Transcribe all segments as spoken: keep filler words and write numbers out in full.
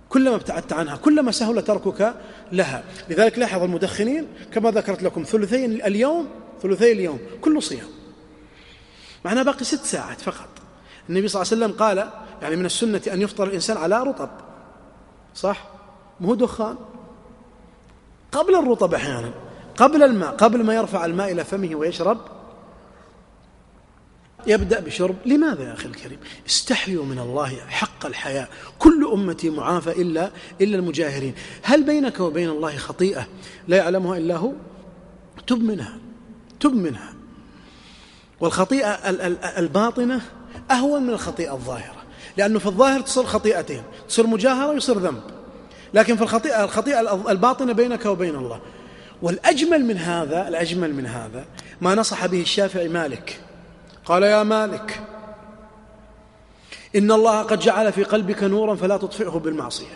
كلما ابتعدت عنها كلما سهل تركك لها. لذلك لاحظ المدخنين كما ذكرت لكم ثلثي اليوم ثلثي اليوم كله صيام، معنا باقي ست ساعات فقط. النبي صلى الله عليه وسلم قال يعني من السنة أن يفطر الإنسان على رطب، صح؟ مو دخان، قبل الرطب أحيانا، قبل الماء، قبل ما يرفع الماء إلى فمه ويشرب يبدأ بشرب. لماذا يا أخي الكريم؟ استحيوا من الله حق الحياء. كل أمتي معافى إلا إلا المجاهرين. هل بينك وبين الله خطيئة لا يعلمها إلا هو؟ تب منها، تب منها. والخطيئة الباطنة أهون من الخطيئة الظاهرة، لأنه في الظاهر تصير خطيئتين، تصير مجاهرة ويصير ذنب، لكن في الخطيئة الخطيئة الباطنة بينك وبين الله. والأجمل من هذا، الأجمل من هذا ما نصح به الشافعي مالك، قال يا مالك إن الله قد جعل في قلبك نورا فلا تطفئه بالمعصية.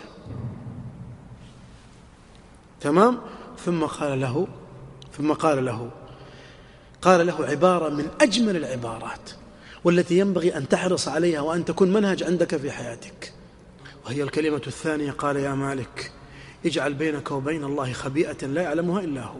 تمام؟ ثم قال له ثم قال له قال له عبارة من أجمل العبارات والتي ينبغي أن تحرص عليها وأن تكون منهج عندك في حياتك، وهي الكلمة الثانية. قال يا مالك اجعل بينك وبين الله خبيئة لا يعلمها إلا هو.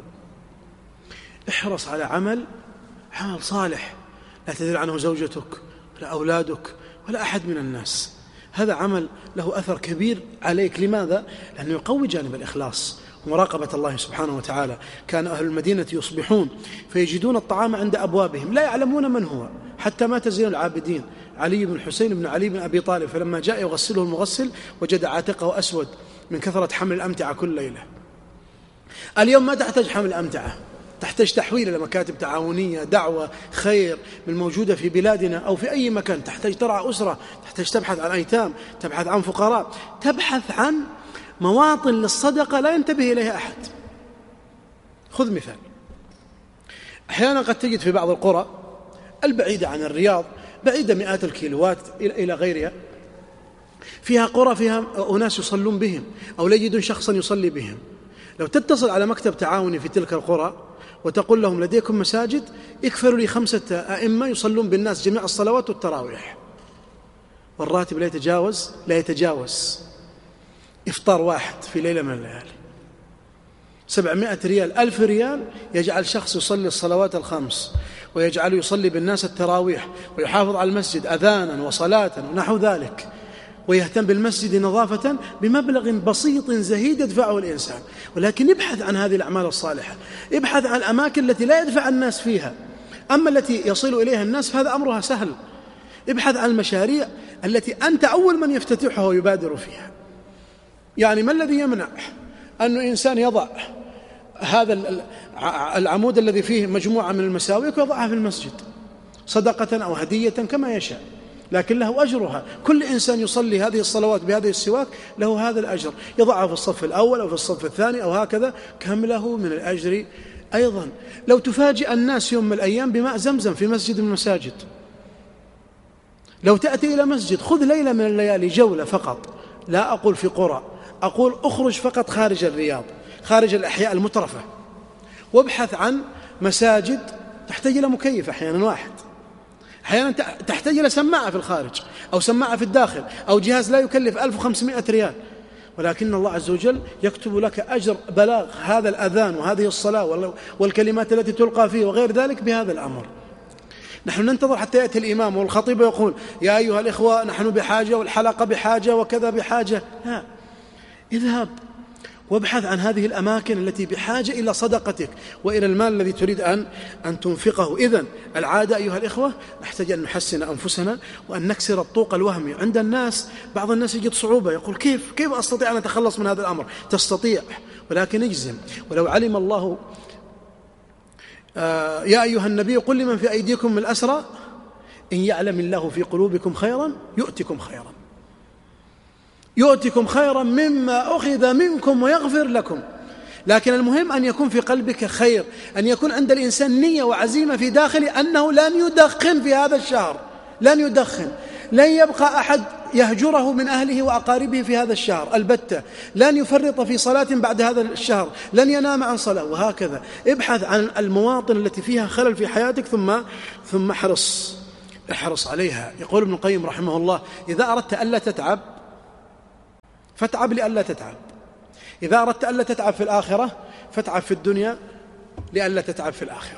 احرص على عمل عمل صالح لا تدري عنه زوجتك ولا أولادك ولا أحد من الناس. هذا عمل له أثر كبير عليك. لماذا؟ لأنه يقوي جانب الإخلاص ومراقبة الله سبحانه وتعالى. كان أهل المدينة يصبحون فيجدون الطعام عند أبوابهم لا يعلمون من هو، حتى مات زين العابدين علي بن الحسين بن علي بن أبي طالب، فلما جاء يغسله المغسل وجد عاتقه أسود من كثرة حمل الأمتعة كل ليلة. اليوم ما تحتاج حمل أمتعة، تحتاج تحويل إلى مكاتب تعاونية، دعوة، خير من موجودة في بلادنا أو في أي مكان. تحتاج ترعى أسرة، تحتاج تبحث عن أيتام، تبحث عن فقراء، تبحث عن مواطن للصدقة لا ينتبه إليها أحد. خذ مثال، أحيانا قد تجد في بعض القرى البعيدة عن الرياض، بعيدة مئات الكيلوات إلى غيرها، فيها قرى فيها أناس يصلون بهم أو لا يجدون شخصا يصلي بهم. لو تتصل على مكتب تعاوني في تلك القرى وتقول لهم لديكم مساجد اكفروا لي خمسة أئمة يصلون بالناس جميع الصلوات والتراويح، والراتب لا يتجاوز لا يتجاوز إفطار واحد في ليلة من الليالي، سبعمائة ريال، ألف ريال يجعل شخص يصلي الصلوات الخمس ويجعل يصلي بالناس التراويح ويحافظ على المسجد أذانا وصلاة ونحو ذلك، ويهتم بالمسجد نظافة بمبلغ بسيط زهيد يدفعه الإنسان. ولكن ابحث عن هذه الأعمال الصالحة، ابحث عن الأماكن التي لا يدفع الناس فيها، أما التي يصل إليها الناس فهذا أمرها سهل. ابحث عن المشاريع التي أنت أول من يفتتحها ويبادر فيها. يعني ما الذي يمنع أن إنسان يضع هذا العمود الذي فيه مجموعة من المساويك ويضعها في المسجد صدقة أو هدية كما يشاء، لكن له أجرها. كل إنسان يصلي هذه الصلوات بهذه السواك له هذا الأجر، يضعها في الصف الأول أو في الصف الثاني أو هكذا، كم له من الأجر أيضا. لو تفاجئ الناس يوم من الأيام بماء زمزم في مسجد من المساجد، لو تأتي إلى مسجد خذ ليلة من الليالي جولة فقط، لا أقول في قرى، أقول أخرج فقط خارج الرياض، خارج الأحياء المترفة، وابحث عن مساجد تحتاج إلى مكيف أحيانا واحد، أحيانا تحتاج إلى سماعة في الخارج أو سماعة في الداخل أو جهاز لا يكلف ألف وخمسمائة ريال، ولكن الله عز وجل يكتب لك أجر بلاغ هذا الأذان وهذه الصلاة والكلمات التي تلقى فيه وغير ذلك بهذا الأمر. نحن ننتظر حتى يأتي الإمام والخطيب يقول يا أيها الإخوة نحن بحاجة والحلقة بحاجة وكذا بحاجة، لا، اذهب وابحث عن هذه الأماكن التي بحاجة إلى صدقتك وإلى المال الذي تريد أن أن تنفقه. إذن العادة أيها الإخوة نحتاج أن نحسن أنفسنا وأن نكسر الطوق الوهمي عند الناس. بعض الناس يجد صعوبة، يقول كيف كيف أستطيع أن أتخلص من هذا الأمر؟ تستطيع، ولكن اجزم. ولو علم الله آه يا أيها النبي قل لمن في أيديكم من الأسرى إن يعلم الله في قلوبكم خيرا يؤتكم خيرا يؤتكم خيرا مما أخذ منكم ويغفر لكم. لكن المهم أن يكون في قلبك خير، أن يكون عند الإنسان نية وعزيمة في داخله أنه لن يدخن في هذا الشهر، لن يدخن، لن يبقى أحد يهجره من أهله وأقاربه في هذا الشهر البتة، لن يفرط في صلاة بعد هذا الشهر، لن ينام عن صلاة، وهكذا. ابحث عن المواطن التي فيها خلل في حياتك ثم ثم احرص احرص عليها. يقول ابن القيم رحمه الله إذا أردت ألا تتعب فاتعب لئلا تتعب. إذا أردت ألا تتعب في الآخرة فاتعب في الدنيا لئلا تتعب في الآخرة.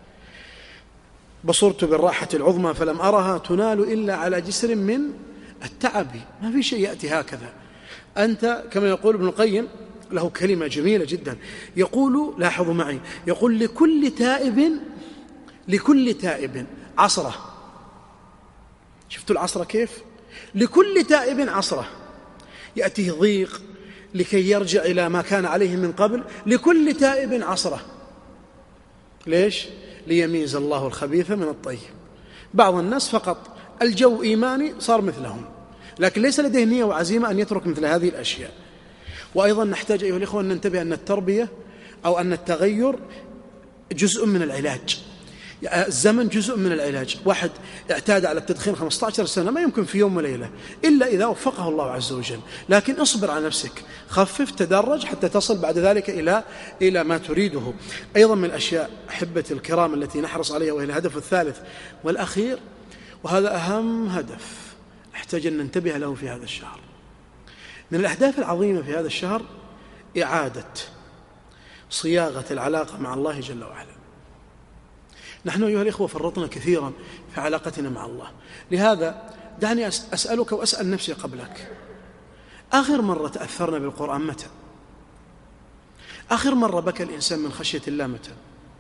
بصرت بالراحة العظمى فلم أرها تنال إلا على جسر من التعب. ما في شيء يأتي هكذا. أنت كما يقول ابن القيم، له كلمة جميلة جدا، يقول، لاحظوا معي، يقول لكل تائب لكل تائب عصرة. شفتوا العصرة كيف؟ لكل تائب عصرة، يأتيه ضيق لكي يرجع إلى ما كان عليه من قبل. لكل تائب عصرة. ليش؟ ليميز الله الخبيث من الطيب. بعض الناس فقط الجو إيماني صار مثلهم، لكن ليس لديه نية وعزيمة أن يترك مثل هذه الأشياء. وأيضا نحتاج أيها الإخوة أن ننتبه أن التربية أو أن التغير جزء من العلاج. الزمن جزء من العلاج. واحد اعتاد على التدخين خمسة عشر سنة، ما يمكن في يوم وليلة إلا إذا وفقه الله عز وجل، لكن اصبر على نفسك، خفف، تدرج حتى تصل بعد ذلك إلى إلى ما تريده. أيضا من الأشياء أحبة الكرام التي نحرص عليها، وهي الهدف الثالث والأخير، وهذا أهم هدف نحتاج أن ننتبه له في هذا الشهر. من الأهداف العظيمة في هذا الشهر إعادة صياغة العلاقة مع الله جل وعلا. نحن أيها الإخوة فرطنا كثيرا في علاقتنا مع الله. لهذا دعني أسألك وأسأل نفسي قبلك، آخر مرة تأثرنا بالقرآن متى؟ آخر مرة بكى الإنسان من خشية الله متى؟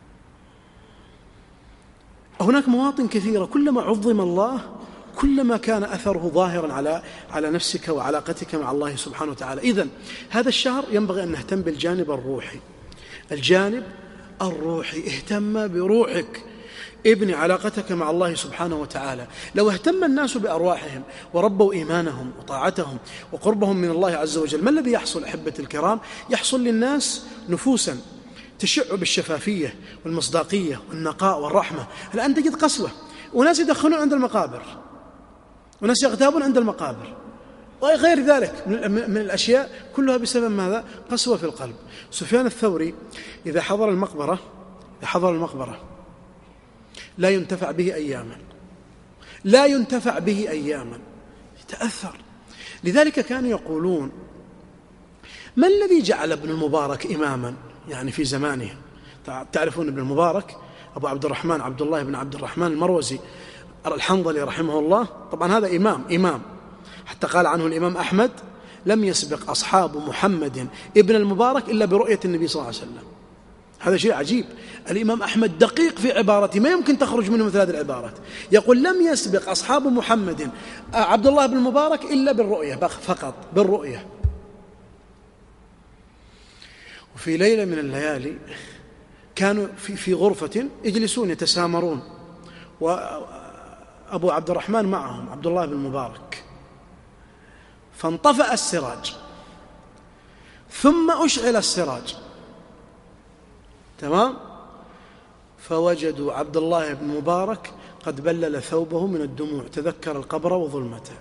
هناك مواطن كثيرة كلما عظم الله كلما كان أثره ظاهرا على على نفسك وعلاقتك مع الله سبحانه وتعالى. إذن هذا الشهر ينبغي أن نهتم بالجانب الروحي. الجانب الروحي، اهتم بروحك، ابني علاقتك مع الله سبحانه وتعالى. لو اهتم الناس بأرواحهم وربوا إيمانهم وطاعتهم وقربهم من الله عز وجل، ما الذي يحصل أحبة الكرام؟ يحصل للناس نفوسا تشع بالشفافية والمصداقية والنقاء والرحمة. الآن تجد قسوة، وناس يدخنون عند المقابر، وناس يغتابون عند المقابر، وغير ذلك من الأشياء كلها بسبب ماذا؟ قسوة في القلب. سفيان الثوري إذا حضر المقبرة إذا حضر المقبرة لا ينتفع به أياما، لا ينتفع به أياما، يتأثر. لذلك كانوا يقولون: ما الذي جعل ابن المبارك إماما يعني في زمانه؟ تعرفون ابن المبارك أبو عبد الرحمن عبد الله بن عبد الرحمن المروزي الحنظلي رحمه الله، طبعا هذا إمام إمام حتى قال عنه الإمام أحمد: لم يسبق أصحاب محمد ابن المبارك إلا برؤية النبي صلى الله عليه وسلم. هذا شيء عجيب. الإمام أحمد دقيق في عبارته، ما يمكن تخرج منه مثل هذه العبارات. يقول: لم يسبق أصحاب محمد عبد الله بن المبارك إلا بالرؤية فقط، بالرؤية. وفي ليلة من الليالي كانوا في في غرفة يجلسون يتسامرون، وأبو عبد الرحمن معهم عبد الله بن المبارك، فانطفأ السراج ثم أشعل السراج، تمام، فوجدوا عبد الله بن مبارك قد بلل ثوبه من الدموع، تذكر القبر وظلمته.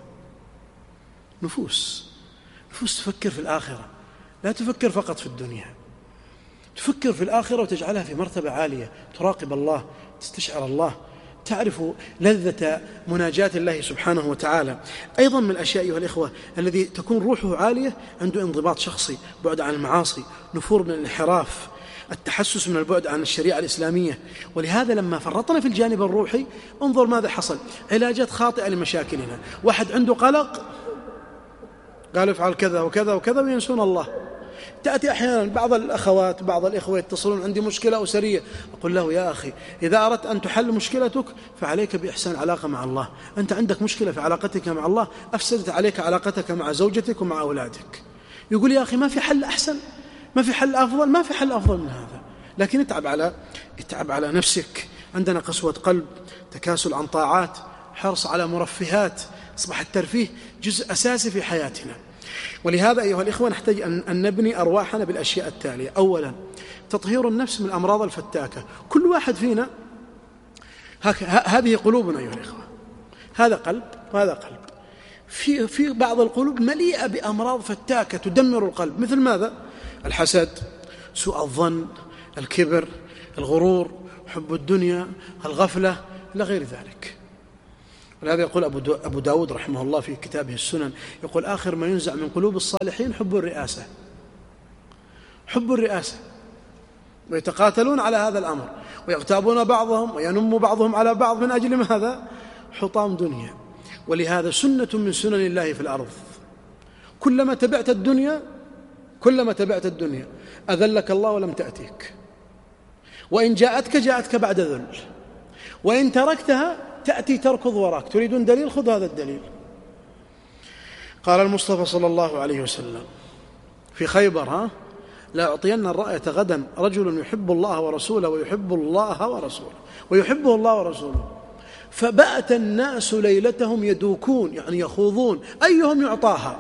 نفوس نفوس تفكر في الآخرة، لا تفكر فقط في الدنيا، تفكر في الآخرة وتجعلها في مرتبة عالية، تراقب الله، تستشعر الله، تعرف لذة مناجاة الله سبحانه وتعالى. أيضا من الأشياء أيها الإخوة الذي تكون روحه عالية، عنده انضباط شخصي، بعد عن المعاصي، نفور من الانحراف، التحسس من البعد عن الشريعة الإسلامية. ولهذا لما فرطنا في الجانب الروحي انظر ماذا حصل: علاجات خاطئة لمشاكلنا. واحد عنده قلق قال افعل كذا وكذا وكذا وينسون الله. تأتي أحيانا بعض الأخوات بعض الإخوة يتصلون: عندي مشكلة أسرية. أقول له: يا أخي، إذا أردت أن تحل مشكلتك فعليك بإحسان علاقة مع الله. أنت عندك مشكلة في علاقتك مع الله، أفسدت عليك علاقتك مع زوجتك ومع أولادك. يقول: يا أخي، ما في حل أحسن، ما في حل أفضل، ما في حل أفضل من هذا. لكن اتعب على اتعب على نفسك. عندنا قسوة قلب، تكاسل عن طاعات، حرص على مرفهات، أصبح الترفيه جزء أساسي في حياتنا. ولهذا أيها الإخوة نحتاج أن نبني أرواحنا بالأشياء التالية: أولا، تطهير النفس من الأمراض الفتاكة. كل واحد فينا هذه قلوبنا أيها الإخوة، هذا قلب وهذا قلب. في في بعض القلوب مليئة بأمراض فتاكة تدمر القلب، مثل ماذا؟ الحسد، سوء الظن، الكبر، الغرور، حب الدنيا، الغفلة، إلى غير ذلك. ولهذا يقول أبو داود رحمه الله في كتابه السنن، يقول آخر ما ينزع من قلوب الصالحين حب الرئاسة، حب الرئاسة، ويتقاتلون على هذا الأمر ويغتابون بعضهم وينم بعضهم على بعض من أجل ماذا؟ حطام دنيا. ولهذا سنة من سنن الله في الأرض، كلما تبعت الدنيا كلما تبعت الدنيا أذلك الله ولم تأتيك، وإن جاءتك جاءتك بعد ذل، وإن تركتها تأتي تركض وراك. تريدون دليل؟ خذ هذا الدليل. قال المصطفى صلى الله عليه وسلم في خيبر: ها لا أعطين الرأية غدا رجل يحب الله ورسوله ويحب الله ورسوله ويحبه الله ورسوله. فبأت الناس ليلتهم يدوكون، يعني يخوضون أيهم يعطاها.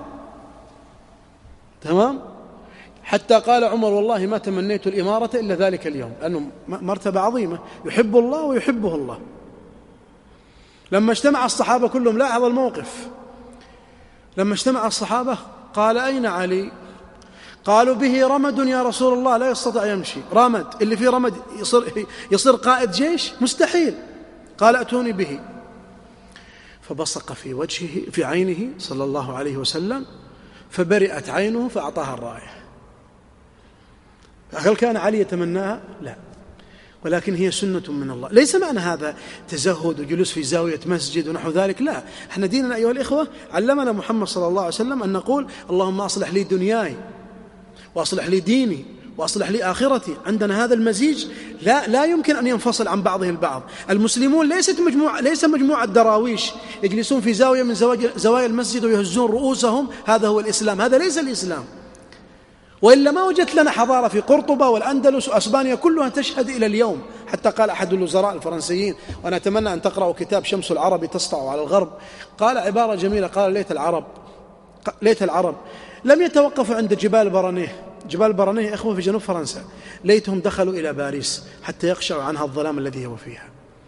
تمام؟ حتى قال عمر: والله ما تمنيت الإمارة إلا ذلك اليوم، لأنه مرتبة عظيمة، يحب الله ويحبه الله. لما اجتمع الصحابة كلهم، لاحظ الموقف، لما اجتمع الصحابة قال: أين علي؟ قالوا: به رمد يا رسول الله لا يستطيع يمشي. رمد، اللي فيه رمد يصير, يصير قائد جيش؟ مستحيل. قال: أتوني به. فبصق في وجهه في عينه صلى الله عليه وسلم فبرئت عينه فأعطاها الراية. هل كان علي يتمناها؟ لا، ولكن هي سنة من الله. ليس معنى هذا تزهد وجلوس في زاوية مسجد ونحو ذلك، لا. احنا ديننا أيها الإخوة علمنا محمد صلى الله عليه وسلم أن نقول: اللهم أصلح لي دنياي وأصلح لي ديني وأصلح لي آخرتي. عندنا هذا المزيج لا, لا يمكن أن ينفصل عن بعضه البعض. المسلمون ليست مجموعة ليس مجموعة دراويش يجلسون في زاوية من زوايا المسجد ويهزون رؤوسهم، هذا هو الإسلام. هذا ليس الإسلام. وإلا ما وجدت لنا حضارة في قرطبة والأندلس وأسبانيا كلها تشهد إلى اليوم. حتى قال أحد الوزراء الفرنسيين، وأنا أتمنى أن تقرأوا كتاب شمس العرب تسطع على الغرب، قال عبارة جميلة، قال: ليت العرب ليت العرب لم يتوقفوا عند جبال برانيه. جبال برانيه إخوة في جنوب فرنسا، ليتهم دخلوا إلى باريس حتى يخشعوا عنها الظلام الذي هو فيها.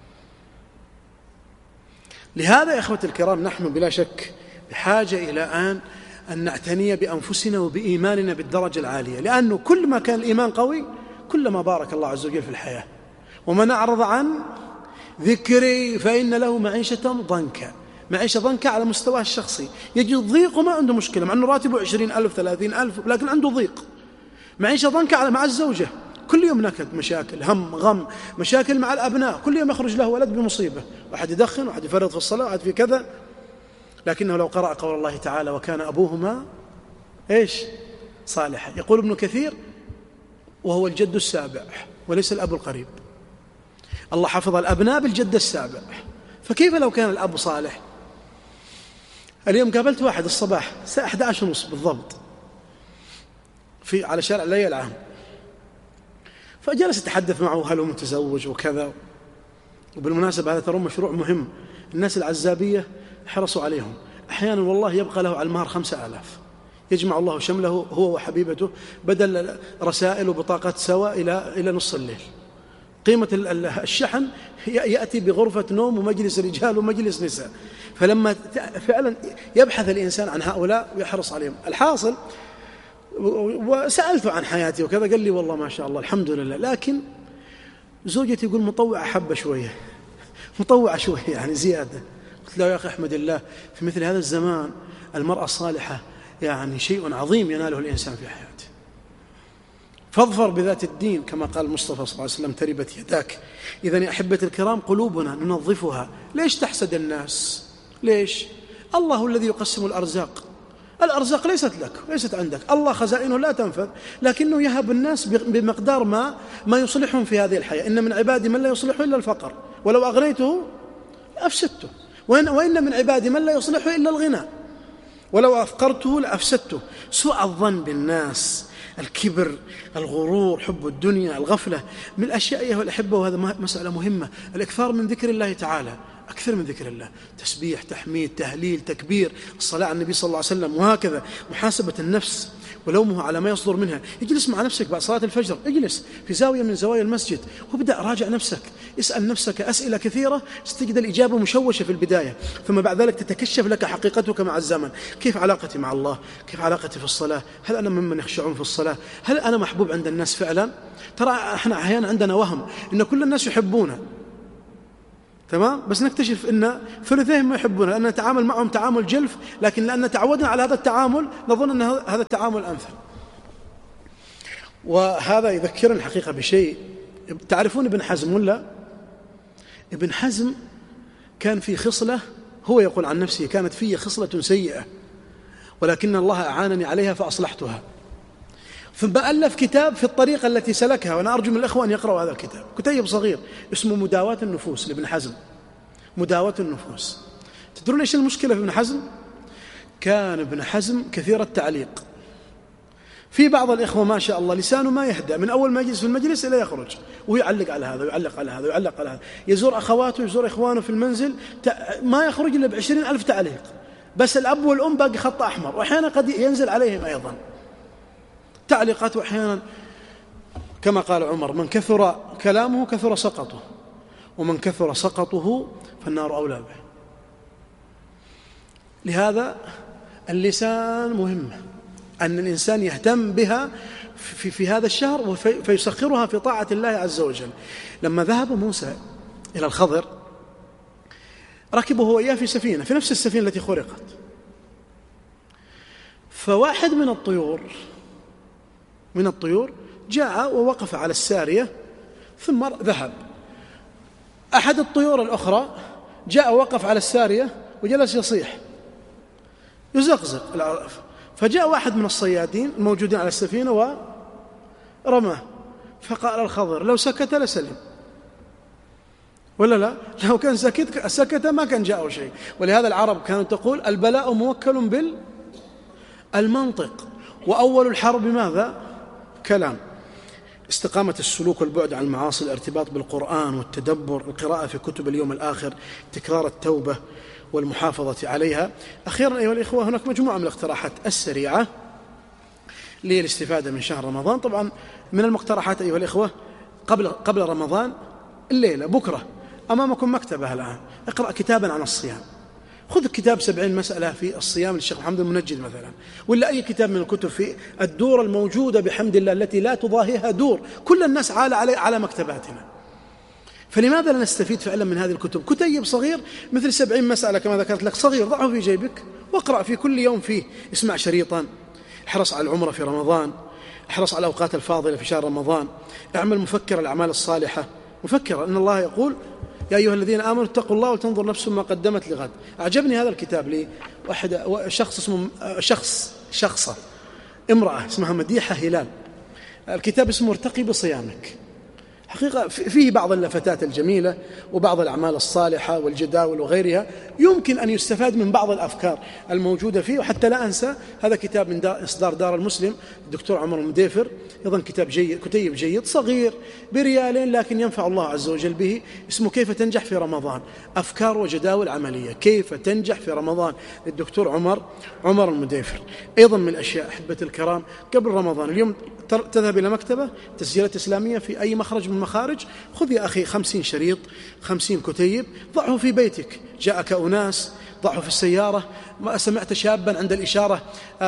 لهذا يا إخوة الكرام نحن بلا شك بحاجة إلى أن أن نعتني بأنفسنا وبإيماننا بالدرجة العالية، لأنه كل ما كان الإيمان قوي كلما بارك الله عز وجل في الحياة. ومن أعرض عن ذكري فإن له معيشة ضنكا. معيشة ضنكا على مستواه الشخصي، يجد ضيق وما عنده مشكلة، مع أنه راتبه عشرين ألف ثلاثين ألف، لكن عنده ضيق. معيشة ضنكا على مع الزوجة، كل يوم نكد، مشاكل، هم، غم، مشاكل مع الأبناء، كل يوم يخرج له ولد بمصيبة، واحد يدخن، واحد يفرط في الصلاة، واحد في كذا. لكنه لو قرأ قول الله تعالى: وكان أبوهما إيش؟ صالحا. يقول ابن كثير: وهو الجد السابع وليس الأب القريب. الله حفظ الأبناء بالجد السابع، فكيف لو كان الأب صالح؟ اليوم قابلت واحد الصباح الساعة أحد عشر ونصف بالضبط في على شارع لي العام، فجلس يتحدث معه هل هو متزوج وكذا. وبالمناسبة هذا ترى مشروع مهم، الناس العزابية حرصوا عليهم. أحيانا والله يبقى له على المهر خمسة آلاف، يجمع الله شمله هو وحبيبته بدل رسائل وبطاقات سوا إلى إلى نص الليل. قيمة الشحن يأتي بغرفة نوم ومجلس رجال ومجلس نساء. فلما فعلا يبحث الإنسان عن هؤلاء ويحرص عليهم. الحاصل، وسألته عن حياتي وكذا، قال لي: والله ما شاء الله الحمد لله، لكن زوجتي يقول مطوعة حبة شوية، مطوعة شوية يعني زيادة. قلت له: يا أخي احمد الله، في مثل هذا الزمان المرأة الصالحة يعني شيء عظيم يناله الإنسان في حياته. فاظفر بذات الدين كما قال المصطفى صلى الله عليه وسلم: تربت يداك. إذن يا أحبة الكرام قلوبنا ننظفها. ليش تحسد الناس؟ ليش؟ الله الذي يقسم الأرزاق. الأرزاق ليست لك، ليست عندك، الله خزائنه لا تنفذ، لكنه يهب الناس بمقدار ما ما يصلحهم في هذه الحياة. إن من عبادي من لا يصلحه إلا الفقر، ولو أغنيته أفسدته، وإن, وإن من عبادي من لا يصلحه إلا الغنى، ولو أفقرته لأفسدته. سوء الظن بالناس، الكبر، الغرور، حب الدنيا، الغفلة، من الأشياء أيها الأحبة. وهذا مسألة مهمة، الإكثار من ذكر الله تعالى، أكثر من ذكر الله، تسبيح، تحميد، تهليل، تكبير، الصلاة على النبي صلى الله عليه وسلم، وهكذا. محاسبة النفس ولومه على ما يصدر منها. اجلس مع نفسك بعد صلاة الفجر، اجلس في زاوية من زوايا المسجد وابدأ راجع نفسك، اسأل نفسك أسئلة كثيرة ستجد الإجابة مشوشة في البداية، ثم بعد ذلك تتكشف لك حقيقتك مع الزمن. كيف علاقتي مع الله؟ كيف علاقتي في الصلاة؟ هل أنا ممن يخشعون في الصلاة؟ هل أنا محبوب عند الناس فعلا؟ ترى احنا أحيانا عندنا وهم إن كل الناس يحبونا، تمام؟ بس نكتشف أن ثلثيهم ما يحبونه لأن نتعامل معهم تعامل جلف، لكن لأن تعودنا على هذا التعامل نظن أن هذا التعامل أمثل. وهذا يذكرني الحقيقة بشيء. تعرفون ابن حزم ولا؟ ابن حزم كان في خصلة، هو يقول عن نفسه كانت في خصلة سيئة ولكن الله أعانني عليها فأصلحتها، ثم ألف كتاب في الطريقة التي سلكها، وأنا أرجو من الأخوة أن يقرأوا هذا الكتاب، كتيب صغير اسمه مداواة النفوس لابن حزم. مداواة النفوس. تدرون إيش المشكلة في ابن حزم؟ كان ابن حزم كثير التعليق. في بعض الإخوة ما شاء الله لسانه ما يهدأ من أول ما يجلس في المجلس إلى يخرج ويعلق على هذا ويعلق على هذا ويعلق على هذا، يزور أخواته يزور إخوانه في المنزل ما يخرج إلا بعشرين ألف تعليق، بس الأب والأم باقي خط أحمر، وأحيانا قد ينزل عليهم أيضا تعليقات. وأحيانا كما قال عمر: من كثر كلامه كثر سقطه، ومن كثر سقطه فالنار أولى به. لهذا اللسان مهم، أن الإنسان يهتم بها في, في هذا الشهر فيسخرها في طاعة الله عز وجل. لما ذهب موسى إلى الخضر ركبه هو إياه في سفينة، في نفس السفينة التي خرقت، فواحد من الطيور من الطيور جاء ووقف على السارية ثم ذهب. أحد الطيور الأخرى جاء ووقف على السارية وجلس يصيح يزقزق، فجاء واحد من الصيادين الموجودين على السفينة ورماه، فقال الخضر: لو سكت لسلم، ولا لا؟ لو كان سكت سكت ما كان جاءه شيء. ولهذا العرب كانت تقول: البلاء موكل بالمنطق، وأول الحرب ماذا؟ كلام. استقامة السلوك والبعد عن المعاصي، الارتباط بالقرآن والتدبر، القراءة في كتب اليوم الآخر، تكرار التوبة والمحافظة عليها. أخيرا أيها الإخوة، هناك مجموعة من الاقتراحات السريعة للاستفادة من شهر رمضان. طبعا من المقترحات أيها الإخوة قبل قبل رمضان الليلة بكرة أمامكم مكتبة الآن، اقرأ كتابا عن الصيام، خذ كتاب سبعين مسألة في الصيام للشيخ محمد المنجد مثلا، ولا أي كتاب من الكتب في الدور الموجودة بحمد الله التي لا تضاهيها دور، كل الناس عالى على على مكتباتنا. فلماذا لا نستفيد فعلا من هذه الكتب؟ كتيب صغير مثل سبعين مسألة كما ذكرت لك، صغير، ضعه في جيبك واقرأ في كل يوم فيه، اسمع شريطا، احرص على العمرة في رمضان، احرص على الأوقات الفاضلة في شهر رمضان، اعمل مفكر الأعمال الصالحة، مفكر أن الله يقول: يا أيها الذين آمنوا اتقوا الله ولتنظر نفس ما قدمت لغد. أعجبني هذا الكتاب لي واحد شخص اسمه شخص شخصة امرأة اسمها مديحة هلال، الكتاب اسمه ارتقي بصيامك. حقيقة فيه بعض اللفتات الجميلة وبعض الأعمال الصالحة والجداول وغيرها، يمكن أن يستفاد من بعض الأفكار الموجودة فيه. وحتى لا أنسى هذا كتاب من إصدار دار المسلم الدكتور عمر المديفر، أيضا كتاب جيد، كتيب جيد صغير بريالين لكن ينفع الله عز وجل به، اسمه كيف تنجح في رمضان، أفكار وجداول عملية، كيف تنجح في رمضان للدكتور عمر عمر المديفر. أيضا من الأشياء أحبة الكرام قبل رمضان، اليوم تذهب إلى مكتبة تسجيلات إسلامية في أي مخرج من المخارج، خذ يا أخي خمسين شريط، خمسين كتيب، ضعه في بيتك، جاءك أناس ضعه في السيارة، ما سمعت شابا عند الإشارة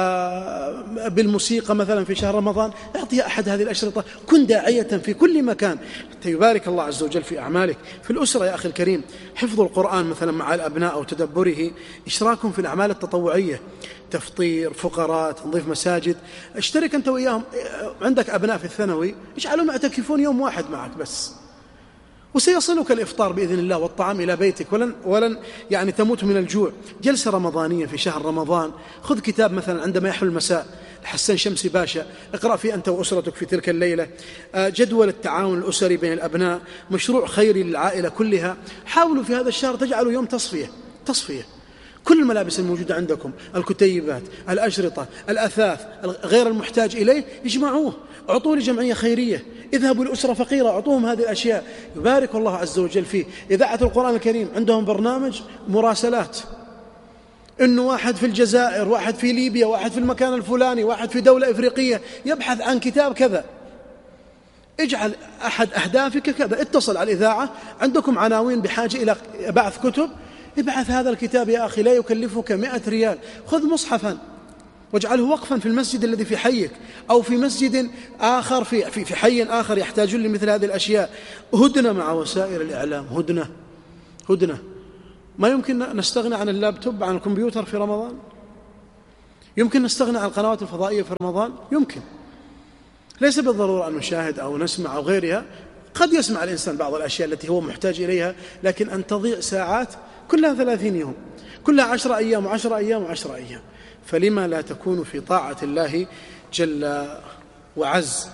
بالموسيقى مثلا في شهر رمضان، اعطي أحد هذه الأشرطة، كن داعية في كل مكان حتى يبارك الله عز وجل في أعمالك. في الأسرة يا أخي الكريم، حفظ القرآن مثلا مع الأبناء أو تدبره، إشراكهم في الأعمال التطوعية، تفطير، فقراء، تنظيف مساجد، اشترك أنت وإياهم. عندك أبناء في الثانوي، اجعلهم يعتكفون يوم واحد معك بس، وسيصلك الإفطار بإذن الله والطعام إلى بيتك، ولن, ولن يعني تموت من الجوع. جلسة رمضانية في شهر رمضان، خذ كتاب مثلا عندما يحل المساء حسن شمسي باشا، اقرأ فيه أنت وأسرتك في تلك الليلة. جدول التعاون الأسري بين الأبناء، مشروع خيري للعائلة كلها. حاولوا في هذا الشهر تجعلوا يوم تصفية تصفية كل الملابس الموجودة عندكم، الكتيبات، الأشرطة، الأثاث، غير المحتاج إليه اجمعوه، اعطوه لجمعية خيرية، اذهبوا لأسرة فقيرة اعطوهم هذه الأشياء، يبارك الله عز وجل فيه. إذاعة القرآن الكريم عندهم برنامج مراسلات، إنه واحد في الجزائر، واحد في ليبيا، واحد في المكان الفلاني، واحد في دولة إفريقية يبحث عن كتاب كذا، اجعل أحد أهدافك كذا، اتصل على الإذاعة، عندكم عناوين بحاجة إلى بعث كتب، ابعث هذا الكتاب يا أخي، لا يكلفك مئة ريال، خذ مصحفا واجعله وقفا في المسجد الذي في حيك، أو في مسجد آخر في, في, في حي آخر يحتاجون لمثل هذه الأشياء. هدنة مع وسائل الإعلام، هدنة هدنة. ما يمكن نستغنى عن اللابتوب عن الكمبيوتر في رمضان؟ يمكن نستغنى عن القنوات الفضائية في رمضان؟ يمكن. ليس بالضرورة أن نشاهد أو نسمع أو غيرها، قد يسمع الإنسان بعض الأشياء التي هو محتاج إليها، لكن أن تضيع ساعات كلها ثلاثين يوم، كلها عشرة أيام وعشرة أيام وعشرة أيام، فلما لا تكون في طاعة الله جل وعز.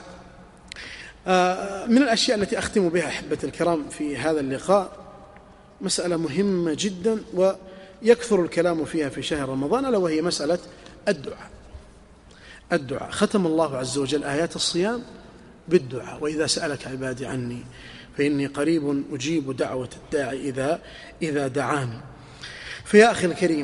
من الأشياء التي أختم بها أحبة الكرام في هذا اللقاء مسألة مهمة جدا ويكثر الكلام فيها في شهر رمضان، ألا وهي مسألة الدعاء. الدعاء ختم الله عز وجل آيات الصيام بالدعاء: وإذا سألك عبادي عني فإني قريب أجيب دعوة الداعي إذا إذا دعاني. فيا أخي الكريم،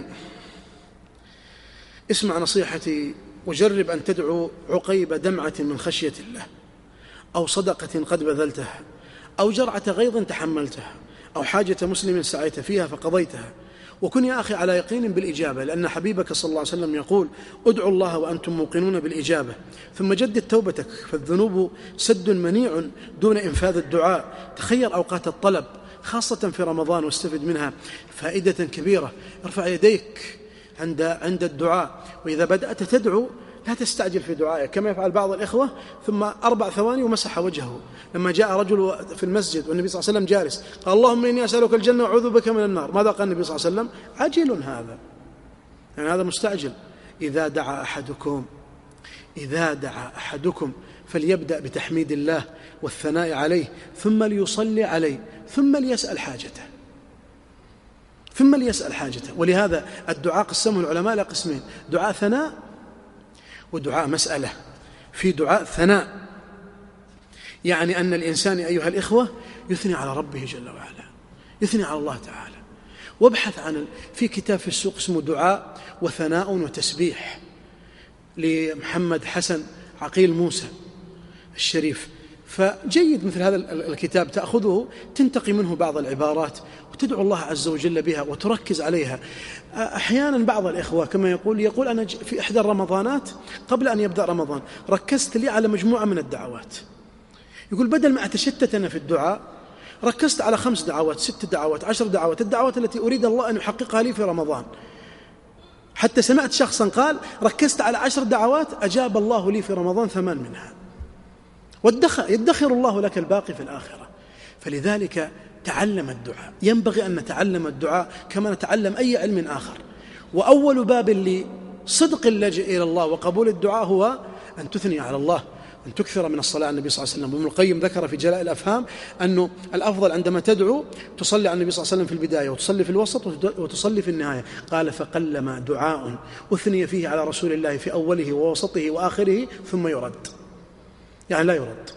اسمع نصيحتي وجرب أن تدعو عقيب دمعة من خشية الله، أو صدقة قد بذلتها، أو جرعة غيظ تحملتها، أو حاجة مسلم سعيت فيها فقضيتها، وكن يا أخي على يقين بالإجابة، لأن حبيبك صلى الله عليه وسلم يقول: ادعوا الله وأنتم موقنون بالإجابة، ثم جدد توبتك، فالذنوب سد منيع دون إنفاذ الدعاء. تخير أوقات الطلب خاصة في رمضان واستفد منها فائدة كبيرة. ارفع يديك عند عند الدعاء، وإذا بدأت تدعو لا تستعجل في دعائك كما يفعل بعض الإخوة، ثم أربع ثواني ومسح وجهه. لما جاء رجل في المسجد والنبي صلى الله عليه وسلم جالس قال: اللهم إني أسألك الجنة وأعوذ بك من النار. ماذا قال النبي صلى الله عليه وسلم؟ عجل هذا، يعني هذا مستعجل. إذا دعا أحدكم إذا دعا أحدكم فليبدأ بتحميد الله والثناء عليه، ثم ليصلي عليه، ثم ليسأل حاجته ثم ليسأل حاجته ولهذا الدعاء قسمه العلماء إلى قسمين: دعاء ثناء ودعاء مسألة. في دعاء ثناء يعني أن الإنسان أيها الإخوة يثني على ربه جل وعلا، يثني على الله تعالى. وابحث عن في كتاب في السوق اسمه دعاء وثناء وتسبيح لمحمد حسن عقيل موسى الشريف، فجيد مثل هذا الكتاب تأخذه تنتقي منه بعض العبارات وتدعو الله عز وجل بها وتركز عليها. أحيانا بعض الإخوة كما يقول يقول أنا في إحدى الرمضانات قبل أن يبدأ رمضان ركزت لي على مجموعة من الدعوات، يقول بدل ما أتشتت أنا في الدعاء ركزت على خمس دعوات، ست دعوات، عشر دعوات، الدعوات التي أريد الله أن يحققها لي في رمضان. حتى سمعت شخصا قال: ركزت على عشر دعوات أجاب الله لي في رمضان ثمان منها، يدخر الله لك الباقي في الآخرة. فلذلك تعلم الدعاء، ينبغي أن نتعلم الدعاء كما نتعلم أي علم آخر. وأول باب لصدق اللجئ إلى الله وقبول الدعاء هو أن تثني على الله، أن تكثر من الصلاة على النبي صلى الله عليه وسلم. وابن القيم ذكر في جلاء الأفهام أنه الأفضل عندما تدعو تصلي على النبي صلى الله عليه وسلم في البداية، وتصلي في الوسط، وتصلي في النهاية. قال: فقلما دعاء أثني فيه على رسول الله في أوله ووسطه وآخره ثم يرد، يعني لا يرد.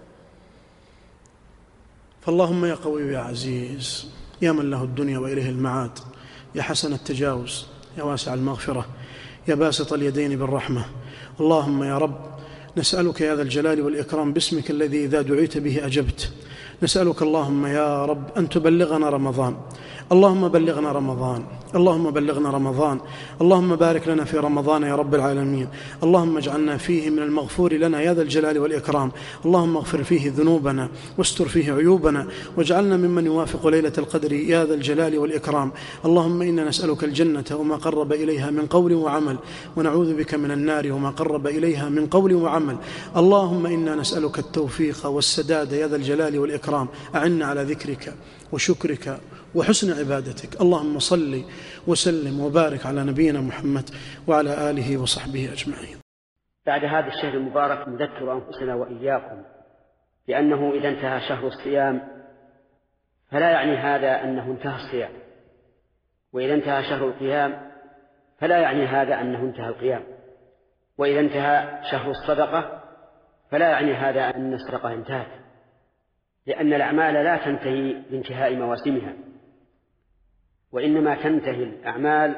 فاللهم يا قوي يا عزيز يا من له الدنيا وإليه المعاد، يا حسن التجاوز، يا واسع المغفرة، يا باسط اليدين بالرحمة، اللهم يا رب نسألك يا ذا الجلال والإكرام باسمك الذي إذا دعيت به أجبت، نسألك اللهم يا رب أن تبلغنا رمضان. اللهم بلغنا رمضان، اللهم بلغنا رمضان، اللهم بارك لنا في رمضان يا رب العالمين. اللهم اجعلنا فيه من المغفور لنا يا ذا الجلال والإكرام. اللهم اغفر فيه ذنوبنا واستر فيه عيوبنا، واجعلنا ممن يوافق ليلة القدر يا ذا الجلال والإكرام. اللهم إنا نسألك الجنة وما قرب إليها من قول وعمل، ونعوذ بك من النار وما قرب إليها من قول وعمل. اللهم إنا نسألك التوفيق والسداد يا ذا الجلال والإكرام. أعنا على ذكرك وشكرك وحسن عبادتك. اللهم صل وسلم وبارك على نبينا محمد وعلى آله وصحبه أجمعين. بعد هذا الشهر المبارك نذكر أنفسنا وإياكم بأنه إذا انتهى شهر الصيام فلا يعني هذا أنه انتهى الصيام، وإذا انتهى شهر القيام فلا يعني هذا أنه انتهى القيام، وإذا انتهى شهر الصدقة فلا يعني هذا أن الصدقة انتهت، لأن الأعمال لا تنتهي بانتهاء مواسمها، وإنما تنتهي الأعمال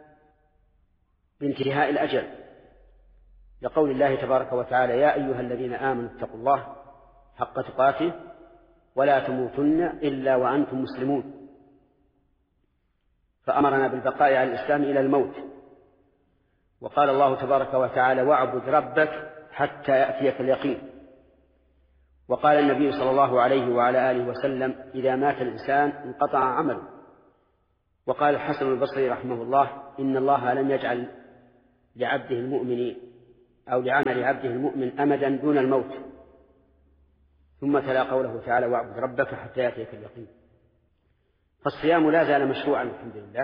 بانتهاء الأجل، لقول الله تبارك وتعالى: يا أيها الذين آمنوا اتقوا الله حق تقاته ولا تموتن إلا وأنتم مسلمون، فأمرنا بالبقاء على الإسلام إلى الموت. وقال الله تبارك وتعالى: واعبد ربك حتى يأتيك اليقين. وقال النبي صلى الله عليه وعلى آله وسلم: إذا مات الإنسان انقطع عمله وقال الحسن البصري رحمه الله: إن الله لم يجعل لعبده المؤمن أو لعمل عبده المؤمن أمدا دون الموت. ثم تلا قوله تعالى: واعبد ربك حتى يأتيك اليقين. فالصيام لا زال مشروعا الحمد لله،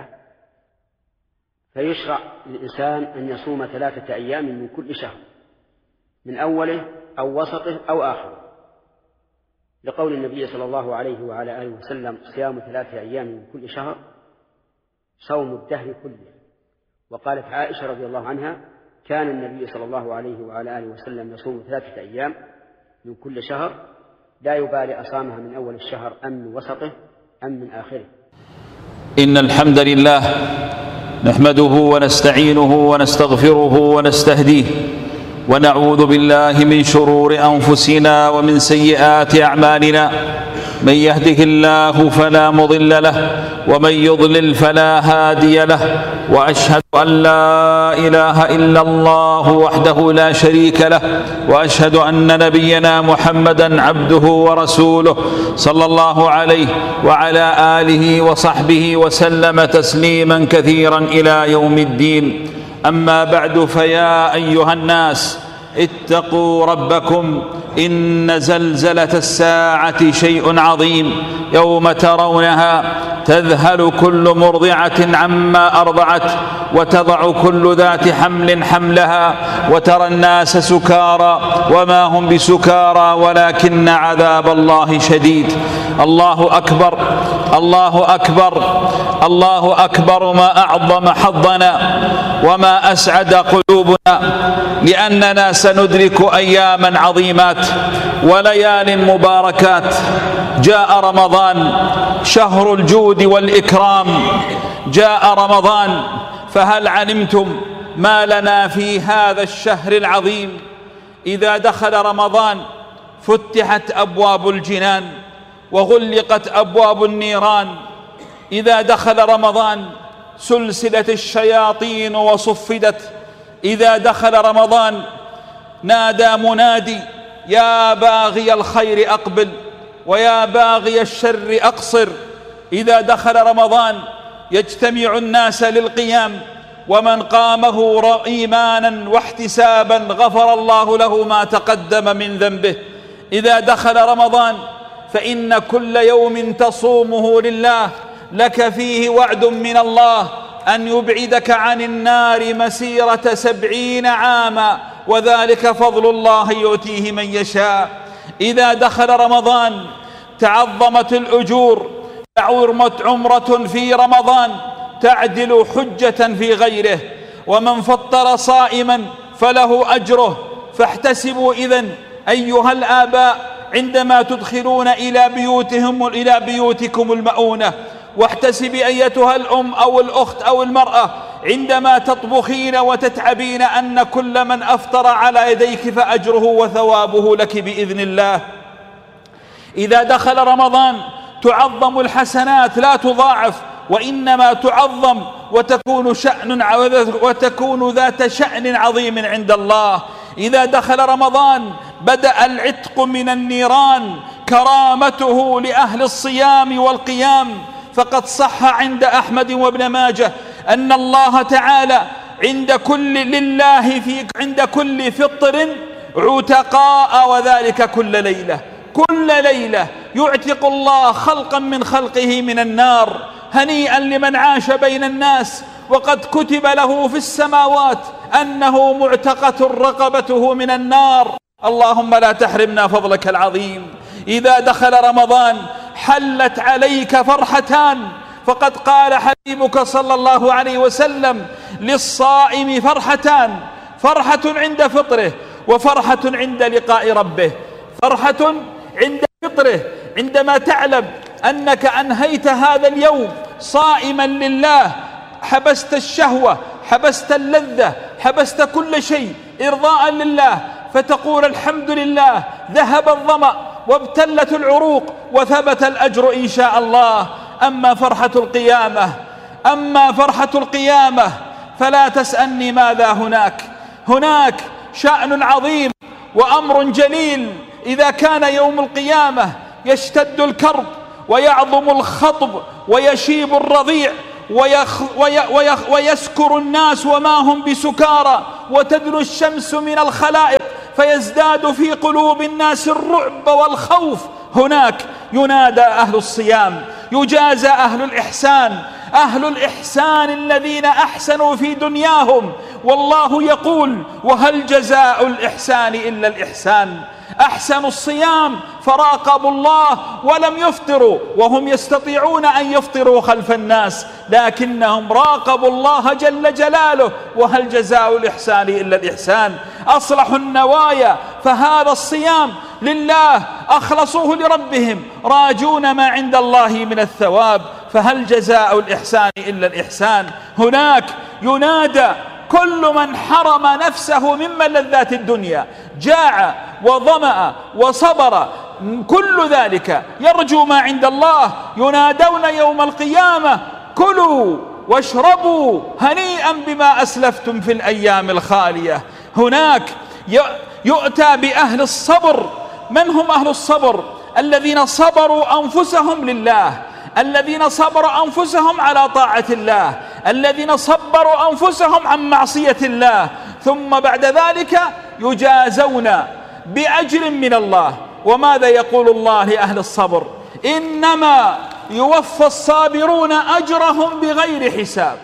فيشرع للإنسان أن يصوم ثلاثة أيام من كل شهر، من أوله أو وسطه أو آخره، لقول النبي صلى الله عليه وعلى آله وسلم: صيام ثلاثة أيام من كل شهر صوم الدهر كله. وقالت عائشة رضي الله عنها: كان النبي صلى الله عليه وعلى آله وسلم يصوم ثلاثة أيام من كل شهر، لا يبالي أصامها من أول الشهر أم من وسطه أم من آخره. إن الحمد لله نحمده ونستعينه ونستغفره ونستهديه، ونعوذ بالله من شرور أنفسنا ومن سيئات أعمالنا. من يهده الله فلا مضل له، ومن يضلل فلا هادي له، وأشهد أن لا إله إلا الله وحده لا شريك له، وأشهد أن نبينا محمدا عبده ورسوله صلى الله عليه وعلى آله وصحبه وسلم تسليما كثيرا إلى يوم الدين. أما بعد، فيا أيها الناس اتقوا ربكم، إن زلزلة الساعة شيء عظيم، يوم ترونها تذهل كل مرضعة عما أرضعت، وتضع كل ذات حمل حملها، وترى الناس سكارى وما هم بسكارى ولكن عذاب الله شديد. الله أكبر، الله أكبر، الله أكبر. ما أعظم حظنا وما أسعد قلوبنا، لأننا سندرك أياما عظيمات وليال مباركات. جاء رمضان شهر الجود والإكرام، جاء رمضان، فهل علمتم ما لنا في هذا الشهر العظيم؟ إذا دخل رمضان فتحت أبواب الجنان وغلقت أبواب النيران. إذا دخل رمضان سلسلت الشياطين وصفدت. إذا دخل رمضان نادى منادي: يا باغي الخير أقبل، ويا باغي الشر أقصر. إذا دخل رمضان يجتمع الناس للقيام، ومن قامه إيمانا واحتسابا غفر الله له ما تقدم من ذنبه. إذا دخل رمضان فإن كل يوم تصومه لله لك فيه وعد من الله أن يبعدك عن النار مسيرة سبعين عاما، وذلك فضل الله يؤتيه من يشاء. إذا دخل رمضان تعظمت الأجور، تعورمت عمرة في رمضان تعدل حجة في غيره، ومن فطر صائما فله أجره. فاحتسبوا إذن أيها الآباء عندما تدخلون إلى بيوتهم إلى بيوتكم المؤونة، واحتسبي أيتها الأم أو الأخت أو المرأة عندما تطبخين وتتعبين أن كل من أفطر على يديك فأجره وثوابه لك بإذن الله. إذا دخل رمضان تعظم الحسنات لا تضاعف، وإنما تعظم وتكون شأن وتكون ذات شأن عظيم عند الله. إذا دخل رمضان بدأ العتق من النيران، كرامته لأهل الصيام والقيام. فقد صح عند أحمد وابن ماجه أن الله تعالى عند كل لله في عند كل فطر عتقاء، وذلك كل ليلة. كل ليلة يعتق الله خلقا من خلقه من النار. هنيئا لمن عاش بين الناس وقد كتب له في السماوات أنه معتقة رقبته من النار. اللهم لا تحرمنا فضلك العظيم. إذا دخل رمضان حلت عليك فرحتان، فقد قال حبيبك صلى الله عليه وسلم: للصائم فرحتان، فرحة عند فطره وفرحة عند لقاء ربه. فرحة عند فطره عندما تعلم أنك أنهيت هذا اليوم صائما لله، حبست الشهوة، حبست اللذة، حبست كل شيء إرضاء لله، فتقول: الحمد لله، ذهب الظمأ وابتلت العروق وثبت الأجر إن شاء الله. أما فرحة القيامة أما فرحة القيامة فلا تسألني ماذا هناك. هناك شأن عظيم وأمر جليل. إذا كان يوم القيامة يشتد الكرب ويعظم الخطب ويشيب الرضيع ويخ وي ويخ ويسكر الناس وما هم بسكارى، وتدنو الشمس من الخلائق فيزداد في قلوب الناس الرعب والخوف، هناك ينادى أهل الصيام، يجازى أهل الإحسان، أهل الإحسان الذين أحسنوا في دنياهم، والله يقول: وهل جزاء الإحسان إلا الإحسان. أحسنوا الصيام فراقبوا الله ولم يفطروا، وهم يستطيعون أن يفطروا خلف الناس، لكنهم راقبوا الله جل جلاله. وهل جزاء الإحسان إلا الإحسان. أصلحوا النوايا، فهذا الصيام لله، أخلصوه لربهم، راجون ما عند الله من الثواب، فهل جزاء الإحسان إلا الإحسان. هناك ينادى كل من حرم نفسه من ملذات الدنيا، جاع وظمأ وصبر، كل ذلك يرجو ما عند الله، ينادون يوم القيامة: كلوا واشربوا هنيئا بما أسلفتم في الأيام الخالية. هناك يؤتى بأهل الصبر. من هم أهل الصبر؟ الذين صبروا أنفسهم لله، الذين صبروا أنفسهم على طاعة الله، الذين صبروا أنفسهم عن معصية الله، ثم بعد ذلك يجازون بأجر من الله. وماذا يقول الله لأهل الصبر؟ إنما يوفى الصابرون أجرهم بغير حساب.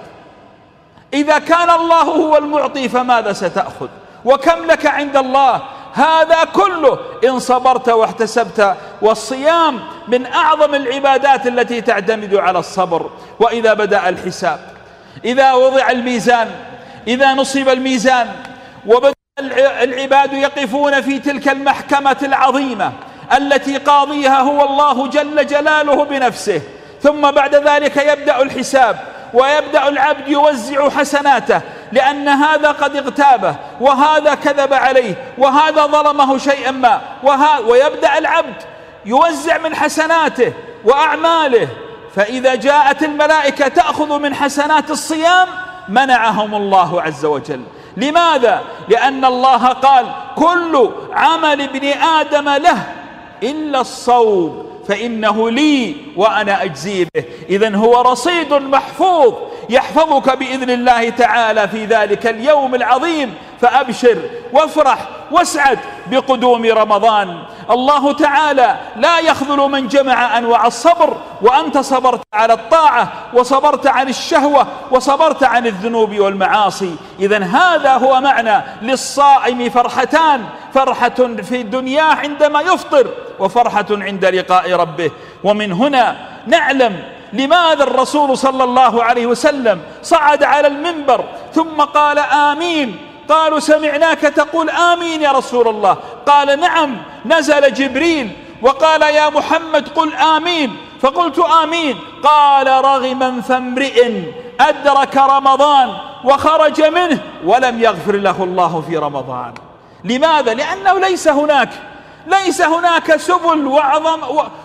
إذا كان الله هو المعطي فماذا ستأخذ؟ وكم لك عند الله؟ هذا كله إن صبرت واحتسبت. والصيام من أعظم العبادات التي تعتمد على الصبر. وإذا بدأ الحساب، إذا وضع الميزان، إذا نصب الميزان وبدأ العباد يقفون في تلك المحكمة العظيمة التي قاضيها هو الله جل جلاله بنفسه، ثم بعد ذلك يبدأ الحساب، ويبدأ العبد يوزع حسناته، لأن هذا قد اغتابه، وهذا كذب عليه، وهذا ظلمه شيئا ما، ويبدأ العبد يوزع من حسناته وأعماله. فإذا جاءت الملائكة تأخذ من حسنات الصيام منعهم الله عز وجل. لماذا؟ لأن الله قال: كل عمل ابن آدم له إلا الصوم فإنه لي وأنا أجزي به. إذن هو رصيد محفوظ يحفظك بإذن الله تعالى في ذلك اليوم العظيم. فأبشر وافرح واسعد بقدوم رمضان. الله تعالى لا يخذل من جمع أنواع الصبر، وأنت صبرت على الطاعة، وصبرت عن الشهوة، وصبرت عن الذنوب والمعاصي. إذن هذا هو معنى للصائم فرحتان: فرحة في الدنيا عندما يفطر، وفرحة عند لقاء ربه. ومن هنا نعلم لماذا الرسول صلى الله عليه وسلم صعد على المنبر ثم قال آمين. قالوا: سمعناك تقول آمين يا رسول الله. قال: نعم، نزل جبريل وقال: يا محمد قل آمين، فقلت آمين. قال: رغما فامرئ أدرك رمضان وخرج منه ولم يغفر له الله في رمضان. لماذا؟ لأنه ليس هناك ليس هناك سبل وعظم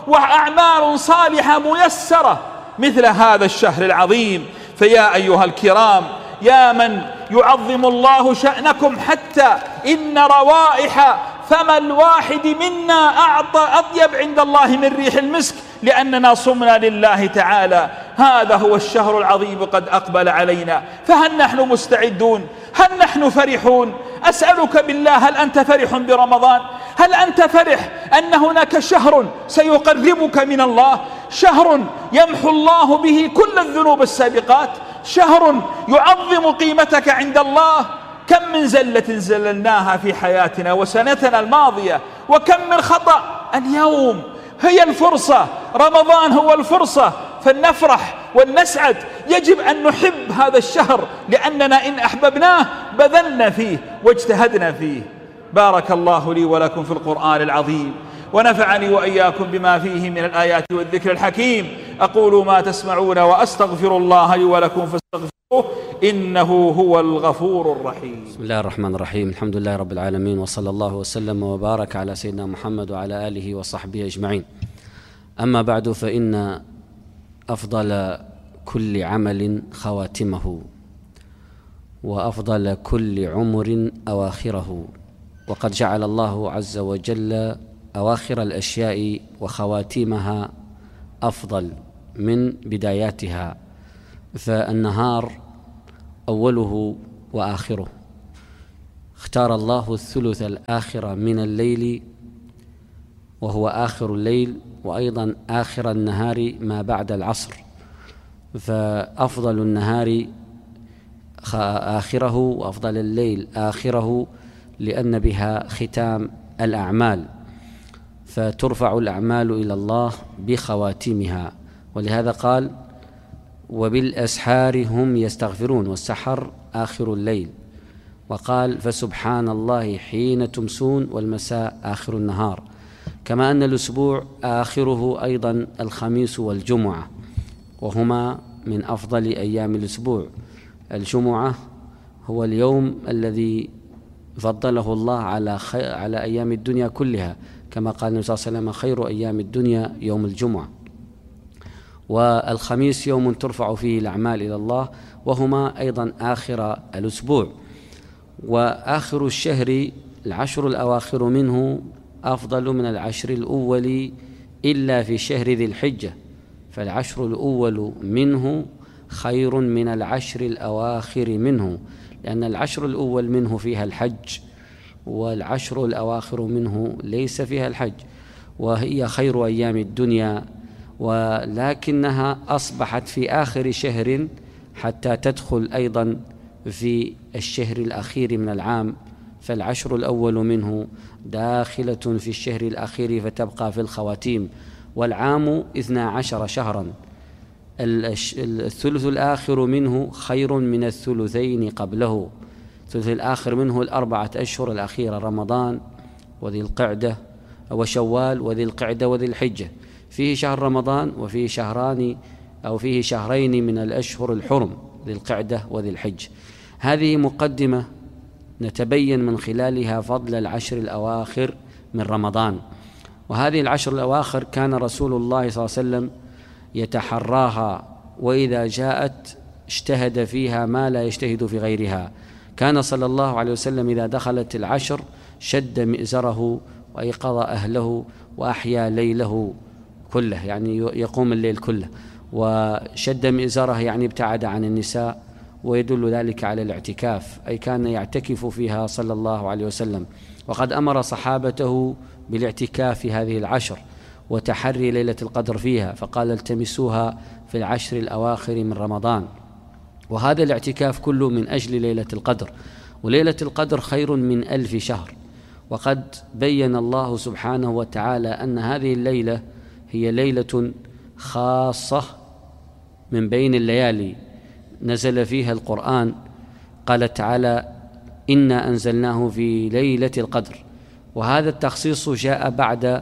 وأعمال صالحة ميسرة مثل هذا الشهر العظيم. فيا أيها الكرام، يا من يعظم الله شأنكم، حتى إن روائح فم الواحد منا أعطى أطيب عند الله من ريح المسك، لأننا صمنا لله تعالى. هذا هو الشهر العظيم قد أقبل علينا، فهل نحن مستعدون؟ هل نحن فرحون؟ أسألك بالله، هل أنت فرح برمضان؟ هل أنت فرح أن هناك شهر سيقربك من الله، شهر يمحو الله به كل الذنوب السابقات، شهر يعظم قيمتك عند الله؟ كم من زلة زللناها في حياتنا وسنتنا الماضية، وكم من خطأ. اليوم هي الفرصة، رمضان هو الفرصة، فلنفرح ولنسعد. يجب أن نحب هذا الشهر، لأننا إن أحببناه بذلنا فيه واجتهدنا فيه. بارك الله لي ولكم في القرآن العظيم، ونفعني وإياكم بما فيه من الآيات والذكر الحكيم. أقول ما تسمعون وأستغفر الله لي ولكم فاستغفروه إنه هو الغفور الرحيم. بسم الله الرحمن الرحيم. الحمد لله رب العالمين، وصلى الله وسلم وبارك على سيدنا محمد وعلى آله وصحبه أجمعين. أما بعد، فإن أفضل كل عمل خواتمه، وأفضل كل عمر أواخره. وقد جعل الله عز وجل أواخر الأشياء وخواتيمها أفضل من بداياتها، فالنهار أوله وآخره، اختار الله الثلث الآخر من الليل وهو آخر الليل، وأيضا آخر النهار ما بعد العصر، فأفضل النهار آخره وأفضل الليل آخره، لأن بها ختام الأعمال، فترفع الأعمال إلى الله بخواتيمها. ولهذا قال: وبالأسحار هم يستغفرون، والسحر آخر الليل. وقال: فسبحان الله حين تمسون، والمساء آخر النهار. كما أن الأسبوع آخره أيضا الخميس والجمعة، وهما من أفضل أيام الأسبوع. الجمعة هو اليوم الذي فضله الله على على أيام الدنيا كلها، كما قال النبي صلى الله عليه وسلم: خير أيام الدنيا يوم الجمعة. والخميس يوم ترفع فيه الأعمال إلى الله، وهما أيضا آخر الأسبوع. وآخر الشهر العشر الأواخر منه أفضل من العشر الأول إلا في شهر ذي الحجة، فالعشر الأول منه خير من العشر الأواخر منه، لأن العشر الأول منه فيها الحج، والعشر الأواخر منه ليس فيها الحج، وهي خير أيام الدنيا، ولكنها أصبحت في آخر شهر حتى تدخل أيضا في الشهر الأخير من العام، فالعشر الأول منه داخلة في الشهر الأخير فتبقى في الخواتيم. والعام اثنا عشر شهرا، الثلث الآخر منه خير من الثلثين قبله. الثلث الآخر منه الأربعة أشهر الأخيرة، رمضان وذي القعدة وشوال وذي القعدة وذي الحجة، فيه شهر رمضان وفيه شهران أو فيه شهرين من الأشهر الحرم، ذي القعدة وذي الحج. هذه مقدمة نتبين من خلالها فضل العشر الأواخر من رمضان. وهذه العشر الأواخر كان رسول الله صلى الله عليه وسلم يتحراها، وإذا جاءت اجتهد فيها ما لا يجتهد في غيرها. كان صلى الله عليه وسلم إذا دخلت العشر شد مئزره وأيقظ أهله وأحيا ليله كله، يعني يقوم الليل كله. وشد مئزره يعني ابتعد عن النساء، ويدل ذلك على الاعتكاف، أي كان يعتكف فيها صلى الله عليه وسلم. وقد أمر صحابته بالاعتكاف في هذه العشر وتحري ليلة القدر فيها، فقال: التمسوها في العشر الأواخر من رمضان. وهذا الاعتكاف كله من أجل ليلة القدر، وليلة القدر خير من ألف شهر. وقد بين الله سبحانه وتعالى أن هذه الليلة هي ليلة خاصة من بين الليالي نزل فيها القرآن. قال تعالى: إنا أنزلناه في ليلة القدر. وهذا التخصيص جاء بعد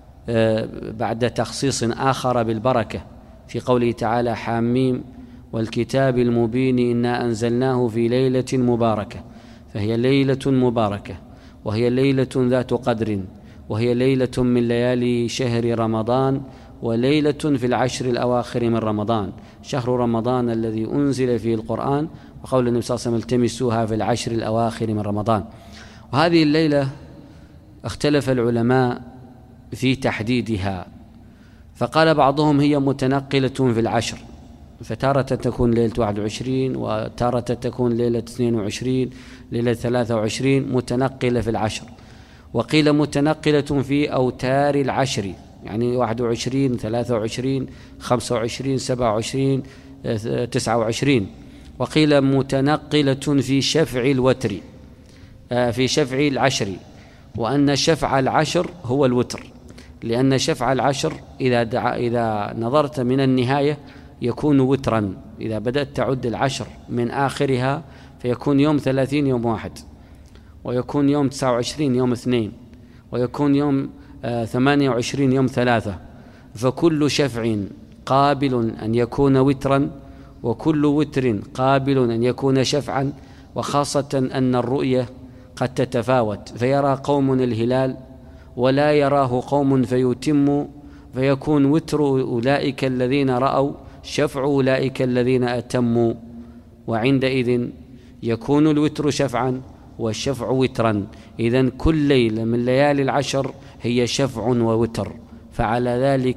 بعد تخصيص آخر بالبركة في قوله تعالى: حاميم والكتاب المبين إنا أنزلناه في ليلة مباركة. فهي ليلة مباركة، وهي ليلة ذات قدر، وهي ليلة من ليالي شهر رمضان، وليلة في العشر الأواخر من رمضان، شهر رمضان الذي أنزل فيه القرآن. وقول النبي صلى الله عليه وسلم: التمسوها في العشر الأواخر من رمضان. وهذه الليلة اختلف العلماء في تحديدها، فقال بعضهم هي متنقلة في العشر، فتارة تكون ليلة واحد وعشرين، وتارة تكون ليلة اثنين وعشرين، ليلة ثلاثة وعشرين، متنقلة في العشر. وقيل متنقلة في أوتار العشر، يعني واحد وعشرين، ثلاثة وعشرين، خمسة وعشرين، سبعة وعشرين، تسعة وعشرين. وقيل متنقلة في شفع الوتر، في شفع العشر، وأن شفع العشر هو الوتر، لأن شفع العشر إذا دعا إذا نظرت من النهاية يكون وترا. إذا بدأت تعد العشر من آخرها فيكون يوم ثلاثين يوم واحد، ويكون يوم تسعة وعشرين يوم اثنين، ويكون يوم آه ثمانية وعشرين يوم ثلاثة. فكل شفع قابل أن يكون وترا، وكل وتر قابل أن يكون شفعا، وخاصة أن الرؤية قد تتفاوت، فيرى قوم الهلال ولا يراه قوم فيتم، فيكون وتر أولئك الذين رأوا شفع أولئك الذين أتموا، وعندئذ يكون الوتر شفعا والشفع وترا. إذن كل ليلة من ليالي العشر هي شفع ووتر، فعلى ذلك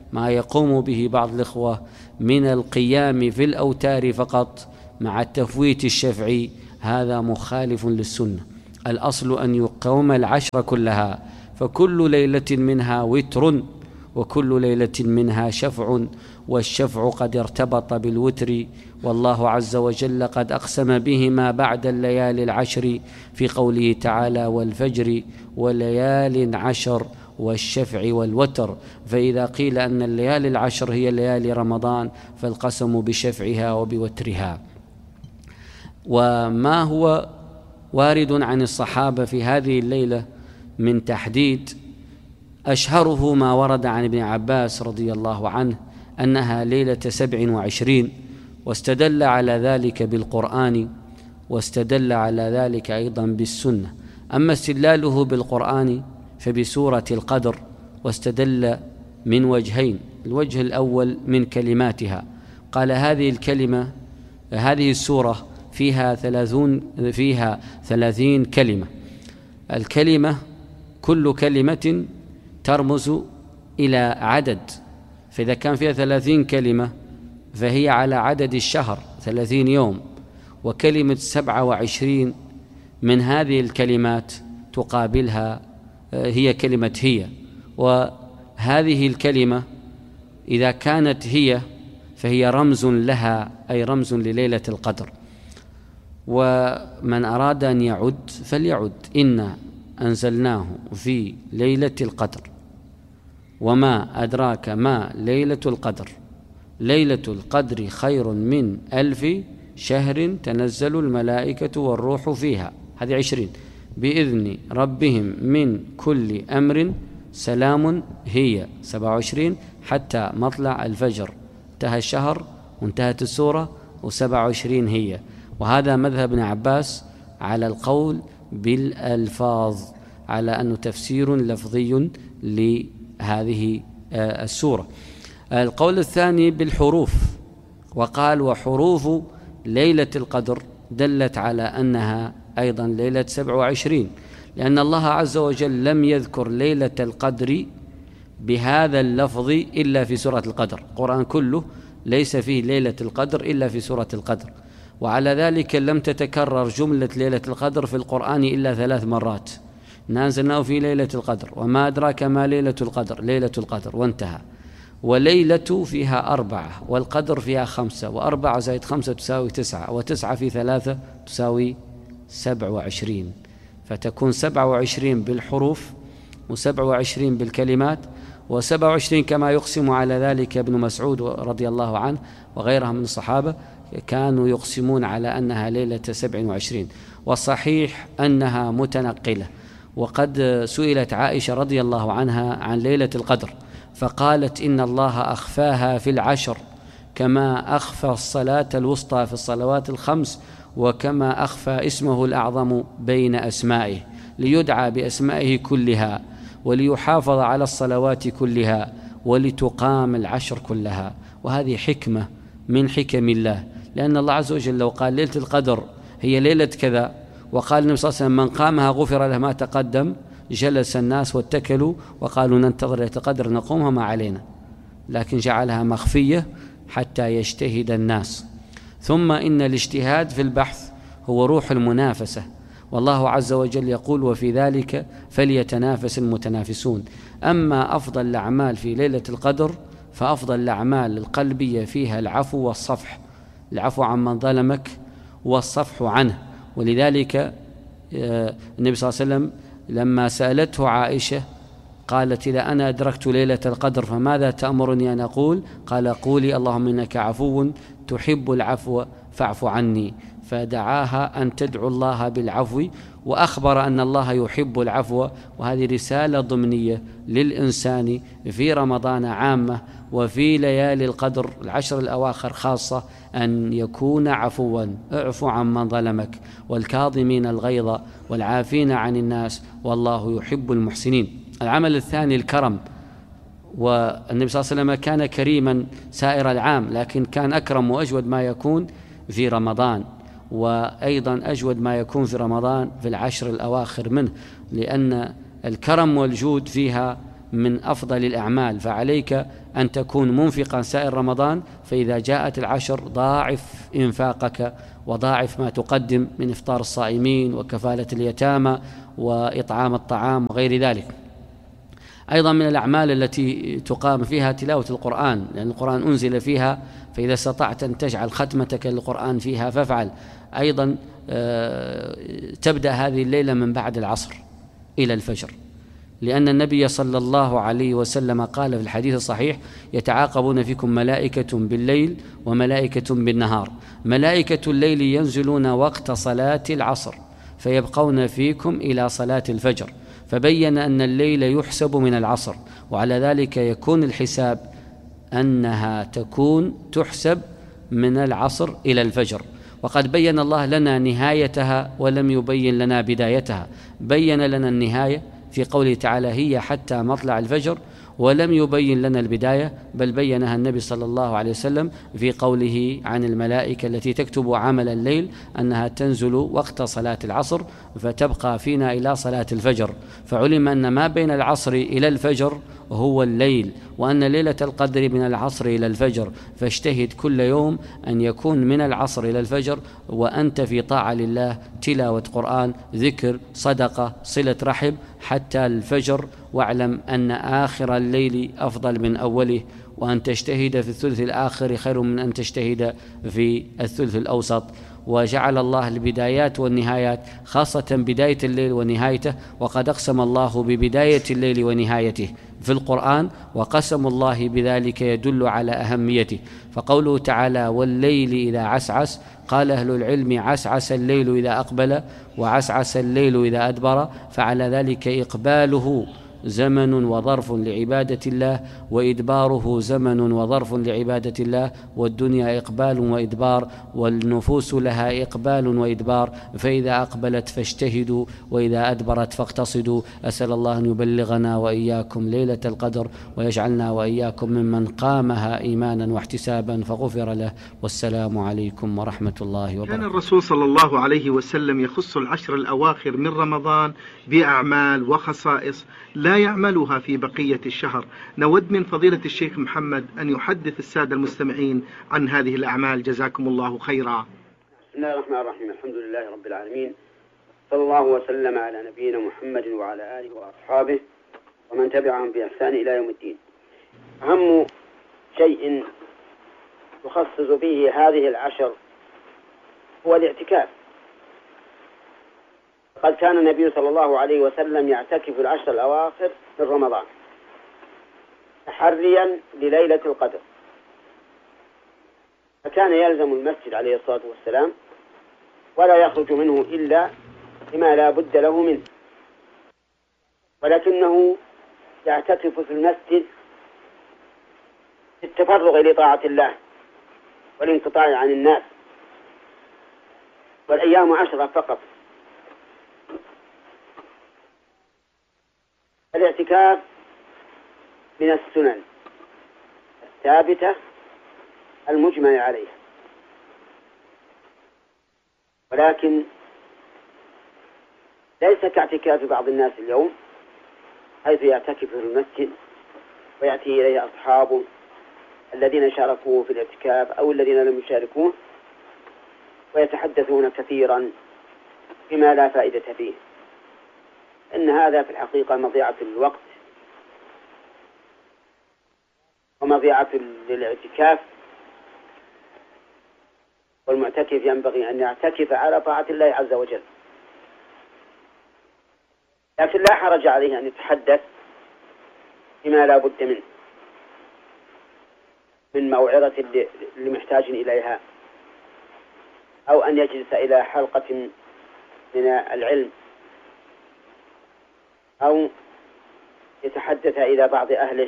ما يقوم به بعض الإخوة من القيام في الأوتار فقط مع التفويت الشفعي، هذا مخالف للسنة. الأصل أن يقوم العشر كلها، فكل ليلة منها وتر وكل ليلة منها شفع، والشفع قد ارتبط بالوتر، والله عز وجل قد أقسم بهما بعد الليالي العشر في قوله تعالى: والفجر وليال عشر والشفع والوتر. فإذا قيل أن الليالي العشر هي ليالي رمضان فالقسم بشفعها وبوترها. وما هو وارد عن الصحابة في هذه الليلة من تحديد، أشهره ما ورد عن ابن عباس رضي الله عنه أنها ليلة سبع وعشرين، واستدل على ذلك بالقرآن، واستدل على ذلك أيضا بالسنة. أما استدلاله بالقرآن فبسورة القدر، واستدل من وجهين: الوجه الأول من كلماتها، قال هذه الكلمة هذه السورة فيها ثلاثون فيها ثلاثين كلمة، الكلمة كل كلمة ترمز إلى عدد، فإذا كان فيها ثلاثين كلمة فهي على عدد الشهر ثلاثين يوم، وكلمة سبعة وعشرين من هذه الكلمات تقابلها هي كلمة هي، وهذه الكلمة إذا كانت هي فهي رمز لها، أي رمز لليلة القدر. ومن أراد أن يعد فليعد: إنا أنزلناه في ليلة القدر، وما أدراك ما ليلة القدر، ليلة القدر خير من ألف شهر تنزل الملائكة والروح فيها، هذه عشرين، بإذن ربهم من كل أمر سلام هي سبعة وعشرين حتى مطلع الفجر، انتهى الشهر وانتهت السورة وسبعة وعشرين هي. وهذا مذهب ابن عباس على القول بالألفاظ، على أنه تفسير لفظي لهذه السورة. القول الثاني بالحروف، وقال: وحروف ليلة القدر دلت على أنها أيضا ليلة سبع وعشرين، لأن الله عز وجل لم يذكر ليلة القدر بهذا اللفظ إلا في سورة القدر. القرآن كله ليس فيه ليلة القدر إلا في سورة القدر، وعلى ذلك لم تتكرر جملة ليلة القدر في القرآن إلا ثلاث مرات: نازلناه في ليلة القدر، وما أدراك ما ليلة القدر، ليلة القدر، وانتهى. وليلة فيها أربعة، والقدر فيها خمسة، وأربعة زائد خمسة تساوي تسعة، وتسعة في ثلاثة تساوي سبع وعشرين، فتكون سبع وعشرين بالحروف وسبع وعشرين بالكلمات، وسبع وعشرين كما يقسم على ذلك ابن مسعود رضي الله عنه وغيرها من الصحابة، كانوا يقسمون على أنها ليلة سبع وعشرين. والصحيح أنها متنقلة. وقد سئلت عائشة رضي الله عنها عن ليلة القدر فقالت: إن الله أخفاها في العشر كما أخفى الصلاة الوسطى في الصلوات الخمس، وكما أخفى اسمه الأعظم بين أسمائه، ليدعى بأسمائه كلها، وليحافظ على الصلوات كلها، ولتقام العشر كلها. وهذه حكمة من حكم الله، لأن الله عز وجل لو قال ليلة القدر هي ليلة كذا، وقال النبي صلى الله عليه وسلم: من قامها غفر له ما تقدم، جلس الناس واتكلوا وقالوا: ننتظر ليلة القدر نقومها ما علينا، لكن جعلها مخفية حتى يجتهد الناس. ثم إن الاجتهاد في البحث هو روح المنافسة، والله عز وجل يقول: وفي ذلك فليتنافس المتنافسون. أما أفضل الأعمال في ليلة القدر فأفضل الأعمال القلبية فيها العفو والصفح، العفو عن من ظلمك والصفح عنه. ولذلك النبي صلى الله عليه وسلم لما سألته عائشة قالت: إذا أنا أدركت ليلة القدر فماذا تأمرني أن أقول؟ قال: قولي اللهم إنك عفو تحب العفو فاعف عني. فدعاها أن تدعو الله بالعفو، وأخبر أن الله يحب العفو. وهذه رسالة ضمنية للإنسان في رمضان عامة، وفي ليالي القدر العشر الأواخر خاصة، أن يكون عفوا. اعفو عن من ظلمك، والكاظمين الغيظ والعافين عن الناس، والله يحب المحسنين. العمل الثاني الكرم، والنبي صلى الله عليه وسلم كان كريما سائر العام، لكن كان أكرم وأجود ما يكون في رمضان، وأيضا أجود ما يكون في رمضان في العشر الأواخر منه، لأن الكرم والجود فيها من أفضل الأعمال، فعليك أن تكون منفقا سائر رمضان، فإذا جاءت العشر ضاعف إنفاقك وضاعف ما تقدم من إفطار الصائمين وكفالة اليتامى وإطعام الطعام وغير ذلك. أيضا من الأعمال التي تقام فيها تلاوة القرآن، لأن القرآن أنزل فيها، فإذا استطعت أن تجعل ختمتك للقرآن فيها فافعل. أيضا تبدأ هذه الليلة من بعد العصر إلى الفجر، لأن النبي صلى الله عليه وسلم قال في الحديث الصحيح: يتعاقبون فيكم ملائكة بالليل وملائكة بالنهار، ملائكة الليل ينزلون وقت صلاة العصر فيبقون فيكم إلى صلاة الفجر، فبين أن الليل يحسب من العصر، وعلى ذلك يكون الحساب أنها تكون تحسب من العصر إلى الفجر. وقد بين الله لنا نهايتها ولم يبين لنا بدايتها، بين لنا النهاية في قوله تعالى: هي حتى مطلع الفجر، ولم يبين لنا البداية، بل بينها النبي صلى الله عليه وسلم في قوله عن الملائكة التي تكتب عمل الليل أنها تنزل وقت صلاة العصر فتبقى فينا إلى صلاة الفجر، فعلم أن ما بين العصر إلى الفجر هو الليل، وأن ليلة القدر من العصر إلى الفجر، فاجتهد كل يوم أن يكون من العصر إلى الفجر وأنت في طاعة لله، تلاوة قرآن، ذكر، صدقة، صلة رحم حتى الفجر. واعلم أن آخر الليل أفضل من أوله، وأن تجتهد في الثلث الآخر خير من أن تجتهد في الثلث الأوسط. وجعل الله البدايات والنهايات، خاصة بداية الليل ونهايته، وقد أقسم الله ببداية الليل ونهايته في القرآن، وقسم الله بذلك يدل على أهميته. فقوله تعالى: والليل إذا عسعس، قال أهل العلم: عسعس الليل إذا أقبل، وعسعس الليل إذا أدبر، فعلى ذلك إقباله زمن وظرف لعبادة الله، وإدباره زمن وظرف لعبادة الله، والدنيا إقبال وإدبار، والنفوس لها إقبال وإدبار، فإذا أقبلت فاجتهدوا، وإذا أدبرت فاقتصدوا. أسأل الله أن يبلغنا وإياكم ليلة القدر، ويجعلنا وإياكم ممن قامها إيمانا واحتسابا فغفر له. والسلام عليكم ورحمة الله وبركاته. كان الرسول صلى الله عليه وسلم يخص العشر الأواخر من رمضان بأعمال وخصائص لا يعملها في بقية الشهر. نود من فضيلة الشيخ محمد أن يحدث السادة المستمعين عن هذه الأعمال، جزاكم الله خيرا. بسم الله الرحمن الرحيم، الحمد لله رب العالمين، صلى الله وسلم على نبينا محمد وعلى آله وأصحابه ومن تبعهم بإحسان إلى يوم الدين. أهم شيء يخصص به هذه العشر هو الاعتكاف. قد كان النبي صلى الله عليه وسلم يعتكف العشر الأواخر من رمضان تحريا لليلة القدر، فكان يلزم المسجد عليه الصلاة والسلام ولا يخرج منه إلا لما لا بد له منه، ولكنه يعتكف في المسجد في التفرغ لطاعة الله والانقطاع عن الناس، والأيام عشرة فقط. الاعتكاف من السنن الثابتة المجمع عليها، ولكن ليس كاعتكاف بعض الناس اليوم، حيث يعتكف في المسجد ويأتي إليه أصحابه الذين شاركوه في الاعتكاف أو الذين لم يشاركوه، ويتحدثون كثيرا بما لا فائدة فيه. إن هذا في الحقيقة مضيعة للوقت ومضيعة للاعتكاف، والمعتكف ينبغي أن يعتكف على طاعة الله عز وجل، لكن لا حرج عليه أن يتحدث بما لا بد منه من موعظة اللي محتاج إليها، أو أن يجلس إلى حلقة من العلم، أو يتحدث إلى بعض أهله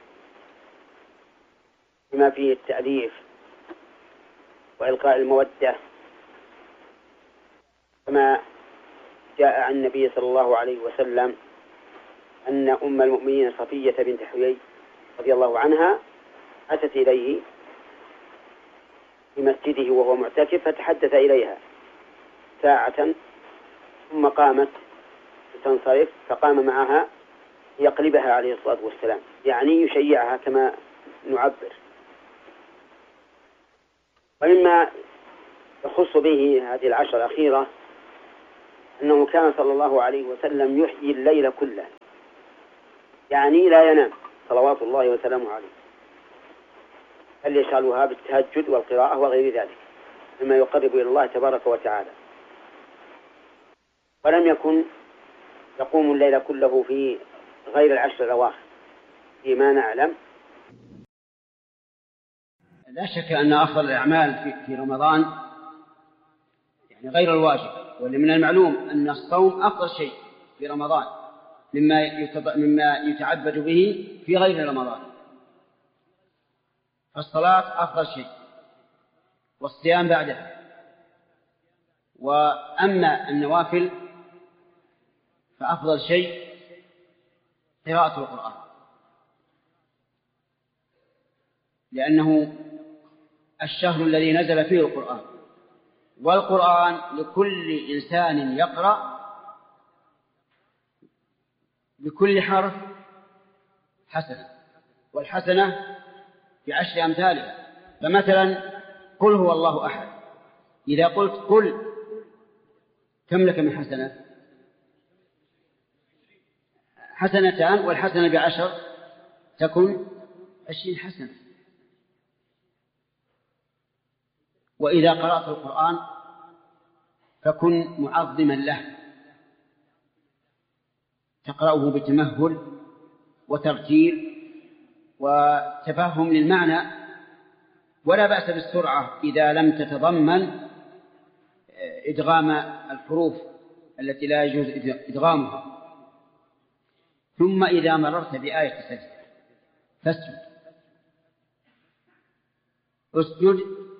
بما فيه التأليف وإلقاء المودة، كما جاء عن النبي صلى الله عليه وسلم أن أم المؤمنين صفية بنت حيي رضي الله عنها أتت إليه في مسجده وهو معتكف، فتحدث إليها ساعة ثم قامت تنصرف، فقام معها يقلبها عليه الصلاة والسلام، يعني يشيعها كما نعبر. ومما يخص به هذه العشر الأخيرة أنه كان صلى الله عليه وسلم يحيي الليل كله، يعني لا ينام صلوات الله وسلامه عليه، بل يشغلها بالتهجد والقراءة وغير ذلك مما يقرب إلى الله تبارك وتعالى. ولم يكن يقوم الليل كله في غير العشر الأواخر فيما نعلم. لا شك أن أفضل الأعمال في رمضان يعني غير الواجب، ومن المعلوم أن الصوم أفضل شيء في رمضان مما مما يتعبد به في غير رمضان. فالصلاة أفضل شيء والصيام بعدها. وأما النوافل فأفضل شيء قراءة القرآن، لأنه الشهر الذي نزل فيه القرآن، والقرآن لكل إنسان يقرأ بكل حرف حسنة، والحسنة بعشر أمثالها. فمثلا قل هو الله أحد، إذا قلت قل كم لك من حسنة؟ حسنتان، والحسنة بعشر تكون عشرين حسنة. وإذا قرأت القرآن فكن معظما له، تقرأه بتمهل وترتيل وتفهم للمعنى، ولا بأس بالسرعة إذا لم تتضمن إدغام الحروف التي لا يجوز إدغامها. ثم إذا مررت بآية السجدة فاسجد، اسجد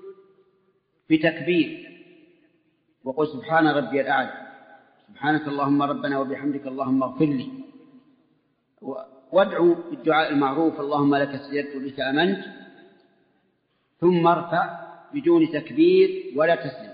بتكبير وقل سبحان ربي الأعلى، سبحانك اللهم ربنا وبحمدك اللهم اغفر لي، وادعو بالدعاء المعروف اللهم لك سجدت بك آمنت، ثم ارفع بدون تكبير ولا تسلم.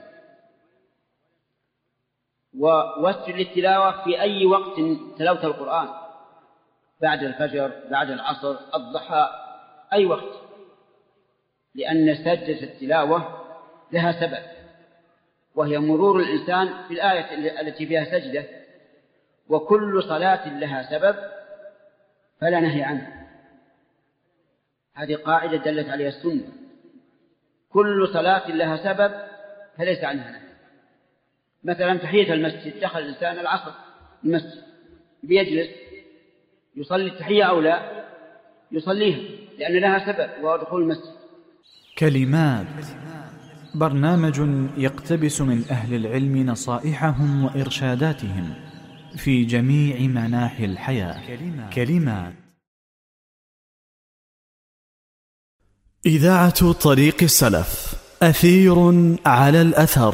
واسجد للتلاوة في أي وقت تلوت القرآن، بعد الفجر، بعد العصر، الضحى، أي وقت، لأن سجدة التلاوة لها سبب، وهي مرور الإنسان في الآية التي فيها سجدة، وكل صلاة لها سبب فلا نهي عنها. هذه قاعدة دلت عليها السنة، كل صلاة لها سبب فليس عنها نهي. مثلا تحية المسجد، دخل الإنسان العصر المسجد بيجلس يصلي التحية أو لا يصليها، لأن لها سبب وهو دخول المسجد. كلمات، برنامج يقتبس من أهل العلم نصائحهم وإرشاداتهم في جميع مناحي الحياة. كلمات. إذاعة طريق السلف، أثير على الأثر.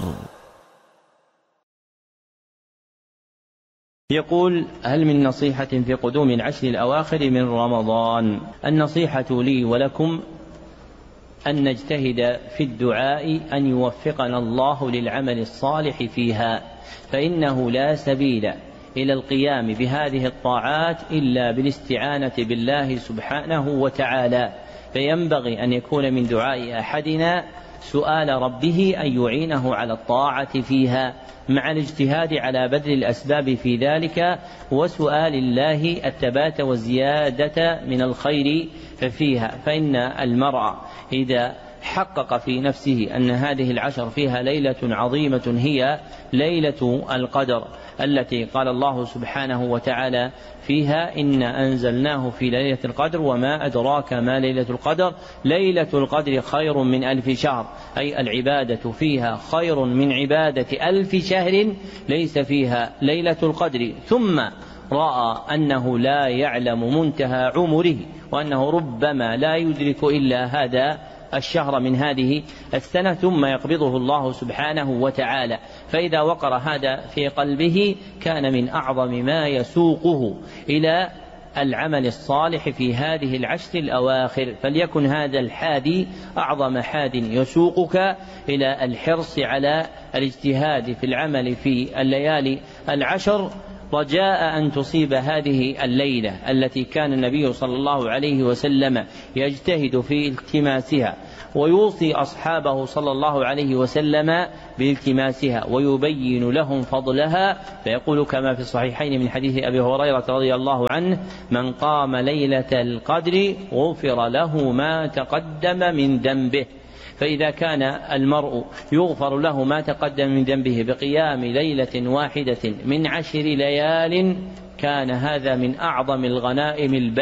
يقول: هل من نصيحة في قدوم العشر الأواخر من رمضان؟ النصيحة لي ولكم أن نجتهد في الدعاء أن يوفقنا الله للعمل الصالح فيها، فإنه لا سبيل إلى القيام بهذه الطاعات إلا بالاستعانة بالله سبحانه وتعالى، فينبغي أن يكون من دعاء أحدنا سؤال ربه أن يعينه على الطاعة فيها، مع الاجتهاد على بذل الأسباب في ذلك، وسؤال الله الثبات والزيادة من الخير فيها. فإن المرء إذا حقق في نفسه أن هذه العشر فيها ليلة عظيمة هي ليلة القدر، التي قال الله سبحانه وتعالى فيها: إن أنزلناه في ليلة القدر وما أدراك ما ليلة القدر، ليلة القدر خير من ألف شهر، أي العبادة فيها خير من عبادة ألف شهر ليس فيها ليلة القدر. ثم رأى أنه لا يعلم منتهى عمره، وأنه ربما لا يدرك إلا هذا الشهر من هذه السنة، ثم يقبضه الله سبحانه وتعالى. فإذا وقر هذا في قلبه كان من أعظم ما يسوقه إلى العمل الصالح في هذه العشر الأواخر. فليكن هذا الحادي أعظم حاد يسوقك إلى الحرص على الاجتهاد في العمل في الليالي العشر، رجاء أن تصيب هذه الليلة التي كان النبي صلى الله عليه وسلم يجتهد في التماسها، ويوصي أصحابه صلى الله عليه وسلم بالتماسها ويبين لهم فضلها، فيقول كما في الصحيحين من حديث أبي هريرة رضي الله عنه: من قام ليلة القدر غفر له ما تقدم من ذنبه. فإذا كان المرء يغفر له ما تقدم من ذنبه بقيام ليلة واحدة من عشر ليال كان هذا من أعظم الغنائم الباقية